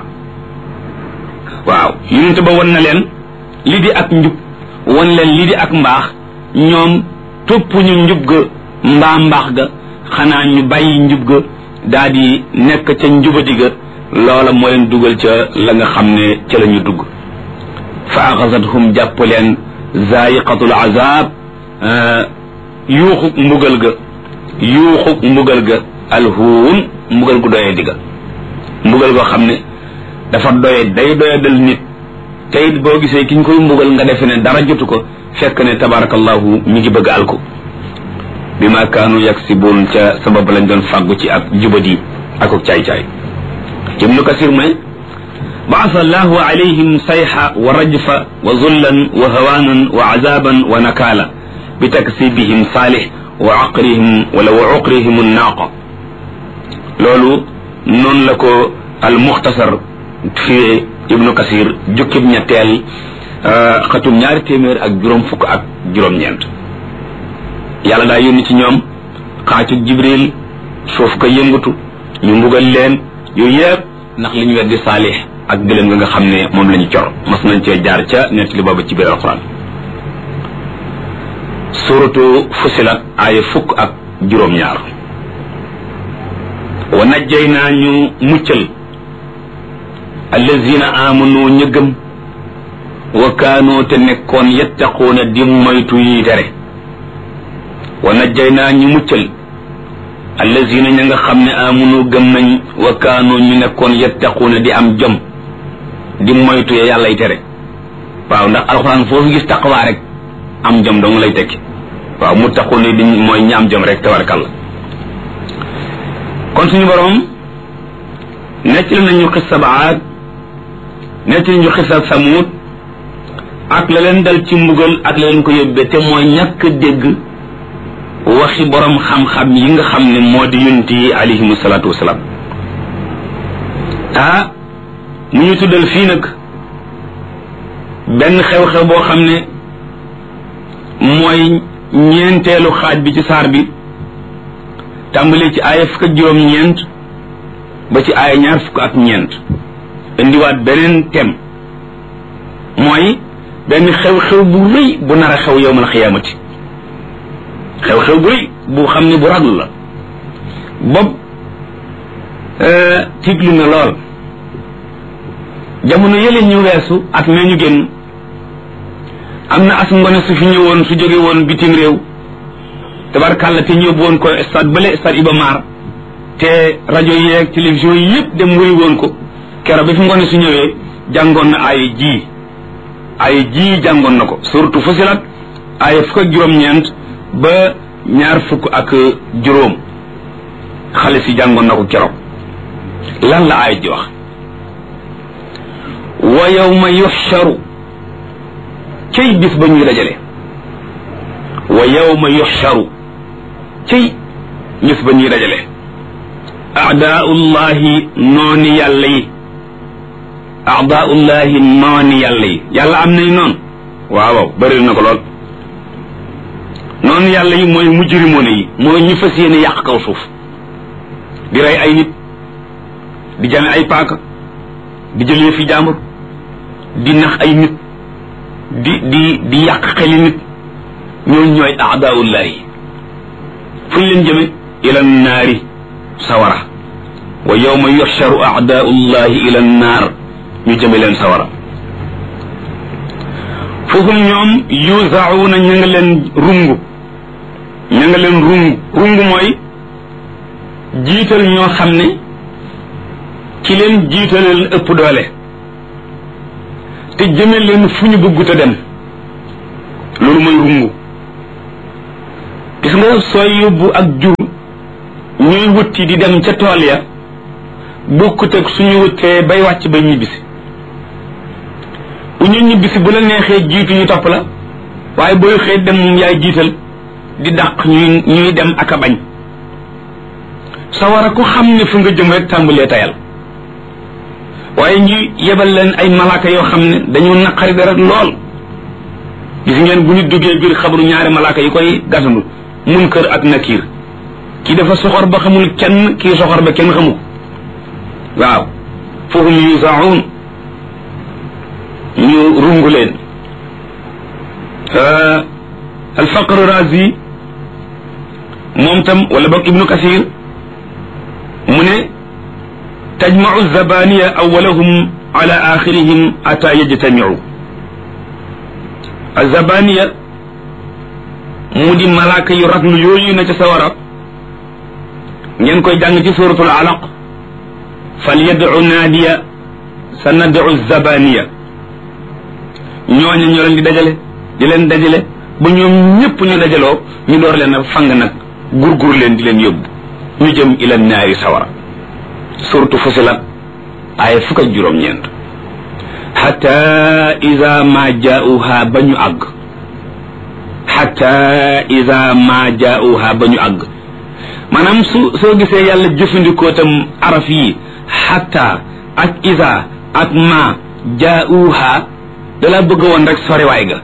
waaw yonent ba won na leen li di ak njub won leen li di ak mbaax ñoom topp ñu njub ga mbaa mbaax ga xanaa ñu bàyyi njub ga daa di nekk ca njubati ga loola moo leen dugal ca la nga xam ne ca la ñu dugg fa axasathum jàpp leen zaayiqatul azab yuuxu mbugal ga yuuxu mbugal ga alhuun mbugal gu doyee digga mbugal goo xam ne dafa doye day doye dal nit te it boo gisee ki ñu koy mbugal nga defe ne dara jotu ko fekk ne tabarakallahu mi ngi bëgg alko bi ma kaanu yaksibuun ca sabab lañ doon fàggu ci ak jubadi ak ak caay-caay ibnu kasir may baasa allahu alayhim sayha wa rajfa wa zullan wa hawaanan wa azaban wa nakaala bi taksibihim saalih wa aqrihim wala wa uqrihim annaaqa loolu noonu la ko al muxtasar fi ibnu kasir jukkib ñetteel xatum ñaari téeméer ak juróom fukk ak juróom-ñeent yàlla daa yónni ci ñoom xaacu jibril suuf ko yëngatu ñu mbugal leen yooyu yëpp ndax li ñu weddi saalix ak gëléem nga nga xam ne moom la ñu cor mas nañ cee jaar ca nett li booba ci biir alquran suratu fusilat aaya fukk ak juróom-ñaar wa najjay naa ñu muccal allazina amanu ñu gëm wa kaanoo te nekkoon yattaquuna di moytu yi tere wa najjaynaa ñu muccal allazina ña nga xam ne amunu gëm nañ wa kaanoo ñu nekkoon yattaquuna di am jom di moytu ya yàllay tere waaw ndax alxuraan foofu gis taqwa rek am jom dong lay tekki waaw muttaquuna di mooy ñi am jom rek tabarakalla kon suñu borom nettali nañu xissa Aad nettali ñu xissa Samuud ak la leen dal ci mbugal ak la leen ko yóbbee te mooy ñàkk dégg waxi borom xam-xam yi nga xam ne moo di yonent yi alayhimu salaatu wasalaam ah mu ñu tuddal fii nag benn xew-xew boo xam ne mooy ñeenteelu xaaj bi ci saar bi tàmbalee ci aaya fukk ak juróom-ñeent ba ci aaya ñaar fukk ak ñeent indiwaat beneen thème mooy benn xew-xew bu rëy bu nar a xew yowmal xiyaamati xew-xew bu rëy bu xam ne bu raglu la bopp tiitlu na lool jamono yële ñu weesu at mee ñu génn am na as ngone su fi ñëwoon su jóge woon bitim réew tabarkàlla te ñëw woon ko stade bële stade Iba Mar te rajo yeeg télévision yi yëpp dem wëri woon ko keroog bi fi ngone su ñëwee jàngoon na ay ji ay ji jàngoon na ko surtout Fusilat ay fukk ak juróom-ñeent ba ñaar fukk ak juróom xale si jàngoon na ko keroog lan la ay ji wax wa yawma yuxsharu cay bis ba ñuy dajale wa yawma yuxsharu cay bis ba ñuy dajale aadaullahi nooni yàlla yi aadaullahi nooni yàlla yi yàlla am nay noonu waaw waaw bëri na ko lool noonu yàlla yi mooy mujrimoone yi mooy ñu fas yéene yàq kaw suuf di rey ay nit di jame ay paaka di jëlee fi jàmbur di nax ay nit di di di yàq xeli nit ñooñu ñooy aadaullahi fu ñu leen jëme ila naari sawara wa yawma yuxsharu aadaullahi ila naar ñu jëme leen sawara foofu ñoom yuzauna ña nga leen rungu ña nga leen rungu rungu mooy jiital ñoo xam ne ci leen jiitaleen ëpp doole te jëme leen fu ñu bëggut a dem loolu mooy rungu gis nga sooy yóbbu ak jur ñuy wëtti di dem ca tool ya bokkut ak suñu wëttee bay wàcc ba ñibbisi bu ñu ñibbisi bu la neexee jiitu ñu topp la waaye booy xëy dem moom yaay jiital di dàq ñuy ñuy dem ak a bañ sawara ku xam ne fu nga jëm rek tàmbalee tayal waaye ñu yebal leen ay malaaka yoo xam ne dañu naqari dara lool gis ngeen bu nit duggee biir xabru ñaari malaaka yi koy gasandu munkar ak nakiir kii dafa soxor ba xamul kenn kii soxor ba kenn xamu ko waaw fahum yusaun ñu rungu leen alfaqru razi moom tam wala boog ibnu kasir mu ne tajmau zabaniya awalahum ala axirihim ata yajtamiu azabaniya mu di malaaka yu raglu yooyu na ca sawara ngeen koy jàng ci suratul alaq fal yad'u naadiya sa nad'u zabaniya ñooñu ñoo leen di dajale di leen dajale ba ñoom ñëpp ñu dajaloo ñu door leen a fang nag gurgur leen di leen yóbbu ñu jëm ila naari sawara suratu fusilat ay fukk ak juróom-ñeent xata ida ma jaauha ba ñu àgg xata ida ma jaauha ba ñu àgg maanaam su soo gisee yàlla jëfandikoo tam araf yi xata ak ida ak ma jaauha dala bëgg woon rek soriwaay ga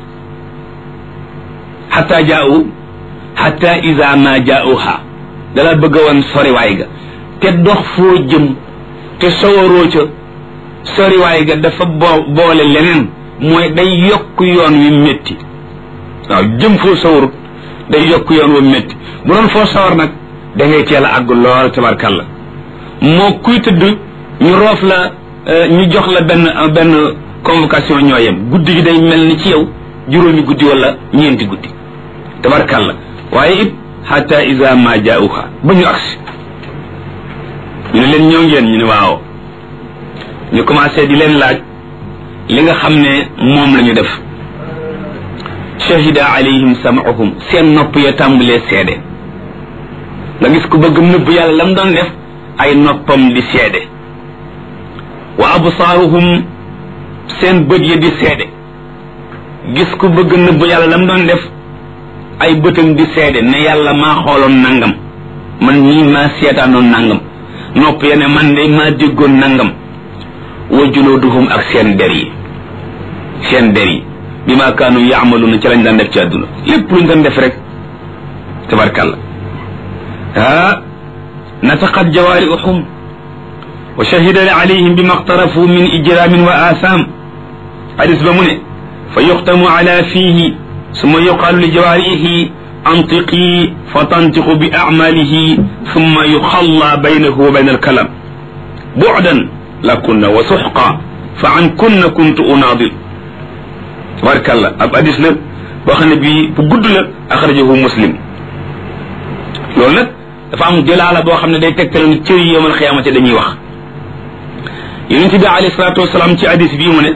xata jaau xata ida ma jaauha dala bëgg woon soriwaay ga te dox foo jëm te sawaroo ca soriwaay ga dafa boo boole leneen mooy day yokk yoon wi métti waaw jëm foo sawarut day yokk yoon wi métti bu doon foo sawar nag da ngay teel a àgg lool tabarkalla moo kuy tëdd ñu roof la ñu jox la benn benn convocation ñoo yem guddi gi day mel ni ci yow juróomi guddi wala ñeenti guddi tabarkalla waaye it hatta iza ma jaauha ba ñu agsi ñu ne leen ñëw ngeen ñu ne waaw ñu commencé di leen laaj li nga xam ne moom la ñu def shahida alayhim sam'uhum seen nopp ya tàmbalee seede nga gis ku bëgg nëbb yàlla lam doon def ay noppam di seede wa absaaruhum seen bët ya di seede gis ku bëgg nëbb yàlla lam doon def ay bëtam di seede ne yàlla maa xooloon nangam man ñii maa seetaanoon nangam nopp ya ne man de maa déggoon nangam wa juluduhum ak seen der yi seen der yi bi ma kaanu yaamaluuna ci lañ daan def ci àdduna lépp luñ doon def rek tabarkalla ah nataqat jawaarihum wa shahida alayhim bima iqtarafu min ijramin wa aasam hadis ba mu ne fa yuxtamu ala fiihi summa yuqaalu li jawaarihi antiqi fa tantiqu bi acmaalihi summa yuxalla baynahu wa bayna alkalam bucdan lakunna wa suxqa fa an kunna kuntu unaadil tabarkalla ab hadis la boo xam ne bii bu gudd la axrajahu muslim loolu nag dafa am jëlaala boo xam ne day tegtal ni cër yi yowmal xiyaamati dañuy wax yonent bi alayhi salaatu wasalaam ci hadis bii mu ne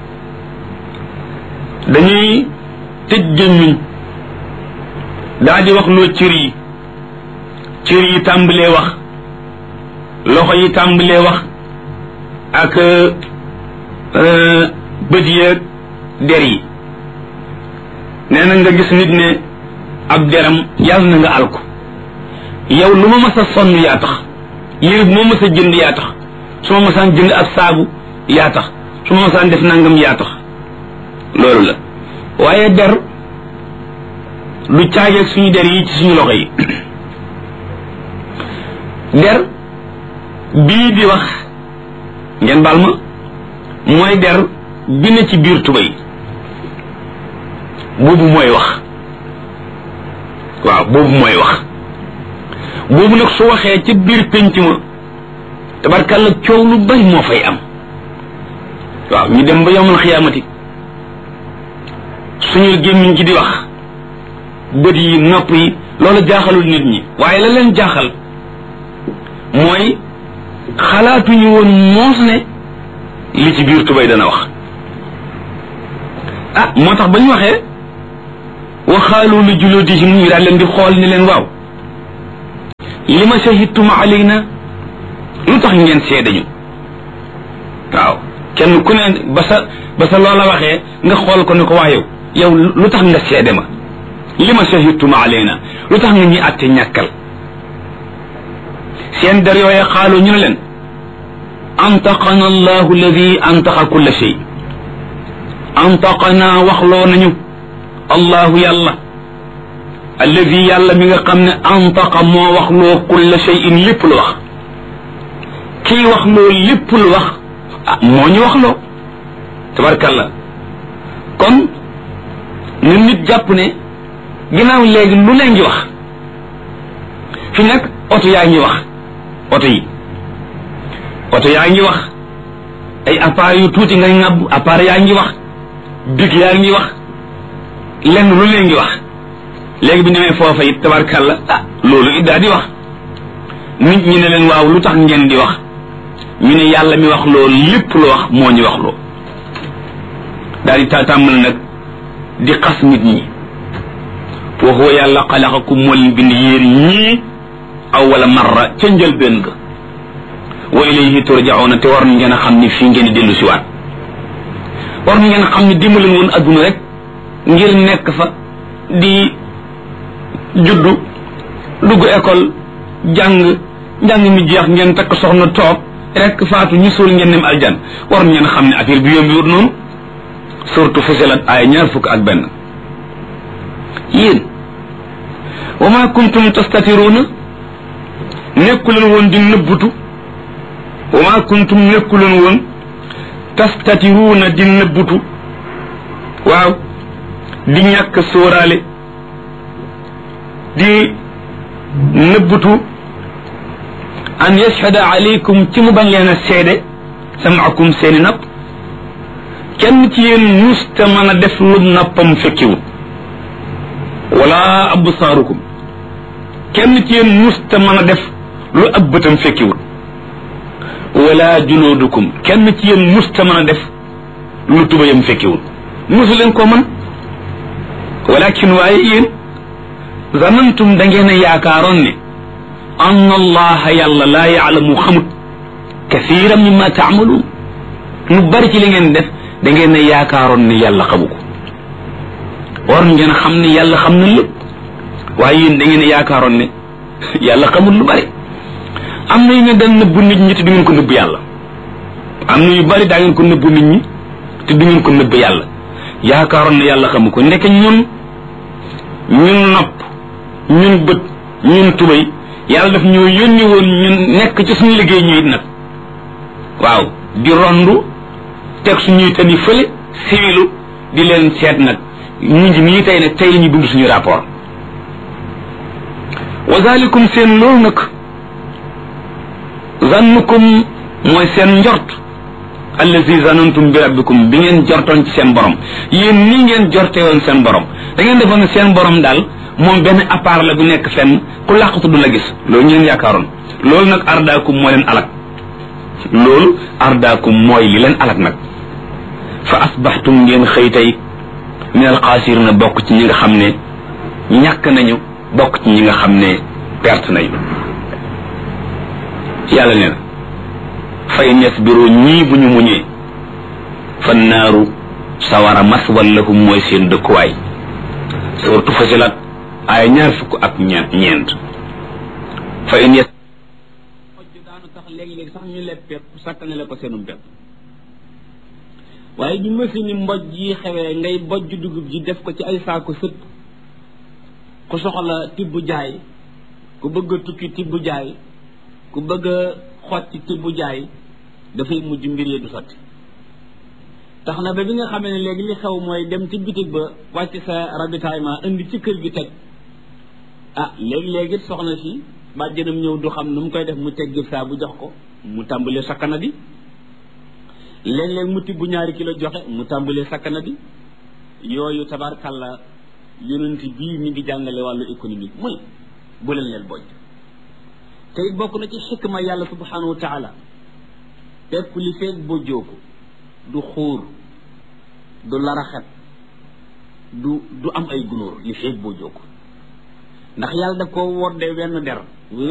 dañuy tëj gémmiñ daal di wax loo cër yi cër yi tàmbalee wax loxo yi tàmbalee wax ak bët yeeg der yi nee na nga gis nit ne ab deram yàlla na nga alko yow lu ma mas a sonn yaa tax yére bu ma mas a jënd yaa tax su ma masaan jënd ab saabu yaa tax su ma masaan def nangam yaa tax loolu la waaye der lu caageeg suñu der yi ci suñu loxo yi der bii di wax ngeen baal ma mooy der bi ne ci biir tubay boobu mooy wax waaw boobu mooy wax boobu nag su waxee ca biir pénc ma tabarkalla coow lu bari moo fay am waaw ñu dem ba yawmal xiyaamati suñu gémmiñ ci di wax bët yi nopp yi loolu jaaxalul nit ñi waaye la leen jaaxal mooy xalaatuñu woon moos ne li ci biir tubay dana wax ah moo tax ba ñu waxee wa xaalu li juludihim ñu daal leen di xool ni leen waaw li ma shahidtum alayna lu tax ngeen seede ñu waaw kenn ku ne ba sa ba sa loola waxee nga xool ko ni ko waa yow yow lu tax nga seede ma li ma shahidtum alayna lu tax nga ñuy àtte ñàkkal seen der yooye xaalu ñu ne leen antaqana allahu alladi antaqa kulla shay antaqana waxloo nañu allahu yàlla alladi yàlla mi nga xam ne antaqa moo waxloo kulla shayin lépp lu wax kii waxloo lépp lu wax ah moo ñu waxloo tabarkalla kon nu nit jàpp ne ginnaaw léegi lu leen ngi wax fi nag oto yaa ngi wax oto yi oto yaa ngi wax ay appareil yu tuuti nga ŋàbb appareil yaa ngi wax big yaa ngi wax lenn lu leen ngi wax léegi bi ñëwee foofa it tabarkalla ah loolu it daa di wax nit ñi ne leen waaw lu tax ngeen di wax ñu ne yàlla mi wax loolu lépp lu wax moo ñu wax loo daal di ta tàmbal nag di xas nit ñi wa huwa yàlla xalaqakum moo leen bind yéen ñii awwala marra ca njëlbéen ga wa ilayhi turjauna te war ngeen a xam ni fii ngeen di dellu si waat war ngeen a xam ni dimbaleen woon adduna rek ngir nekk fa di juddu dugg école jàng njàng mi jeex ngeen takk soxna toog rek faatu ñu suul ngeen dem aljan war ngeen a xam ne affaire bi yombiwut noonu surtout Fussilat ay ñaar fukk ak benn yéen wa ma kuntum tastatiruuna nekkuleen woon di nëbbutu wa ma kuntum nekkuleen woon tastatiruuna di nëbbutu waaw di ñàkk sóoraale di nëbbutu an yashhada alaykum ci mu bañ leen a seede samaakum seeni napp kenn ci yéen musta mën a def lu nappam fekkiwut wala absaarukum kenn ci yéen musta mën a def lu ab bëtam fekkiwut wala junuudukum kenn ci yéen musta mën a def lu tubayam fekkiwut musu leen ko mën walakin waaye yéen zanantum da ngeen a yaakaaroon ne an allaha yàlla laa yaalamu xamut kathiran mimma taamaluun lu bari ci li ngeen def da ngeen a yaakaaroon ne yàlla xamu ko war ngeen a xam ne yàlla xam na lépp waaye yéen da ngeen a yaakaaroon ne yàlla xamul lu bari am na yu ngeen daan nëbbu nit ñi te du ngeen ko nëbb yàlla am na yu bari daa ngeen ko nëbbu nit ñi te du ngeen ko nëbb yàlla yaakaaroon ne yàlla xamu ko ndeke ñun ñun nopp ñun bët ñun tubay yàlla daf ñoo yónni woon ñun nekk ci suñu liggéey ñu it nag waaw di rondu teg suñuy tani fële siwilu di leen seet nag ñu ngi nii tey nag tey la ñuy dund suñu rapport wa zalikum seen loolu nag zannukum mooy seen njort allazi zanantum bi rabbikum bi ngeen jortoon ci seen borom yéen nii ngeen jorte woon seen borom da ngeen defoon ne seen borom daal moom benn appareil la bu nekk fenn ku làqatu du la gis loolu ngeen yaakaaroon loolu nag ardaakum moo leen alak loolu ardaakum mooy li leen alak nag fa asbaxtum ngeen xëy tey min alxaasirina bokk ci ñi nga xam ne ñàkk nañu bokk ci ñi nga xam ne perte nañu yàlla nee na fa in yasbiru ñii bu ñu muñee fa naaru sawara maswan lahum mooy seen dëkkuwaay surtout Fussilat ay ñaar fukk ak ñeent ñeent fa in yes mojj daanu tax léeg-léeg sax ñu leb pepp sàkkane la ko seenum pepp waaye bi machine mbojj yi xewee ngay bojj dugub ji def ko ci ay saako sëpp ku soxla tibb jaay ku bëgg a tukki tibb jaay ku bëgg a xotti tibb jaay dafay mujj mbir yi du sotti tax na ba bi nga xamee ne léegi li xew mooy dem ci bitig ba wàcc sa ravitaillement indi ci kër gi teg ah léegi-léegi soxna si bàjjanam ñëw du xam nu mu koy def mu teggi saa bu jox ko mu tàmbalee sakkana bi léeg-léeg mu tibb ñaari kilo joxe mu tàmbalee sakkana bi yooyu tabarkalla yonent bii mi ngi jàngale wàllu économique muy bu leen leen bojj te it bokk na ci xikma yàlla subhanahu wa taala pepp li feeg bojjoo ko du xuur du laraxet du du am ay gunóor li feeg boo jóg ndax yàlla daf ko woddee wenn der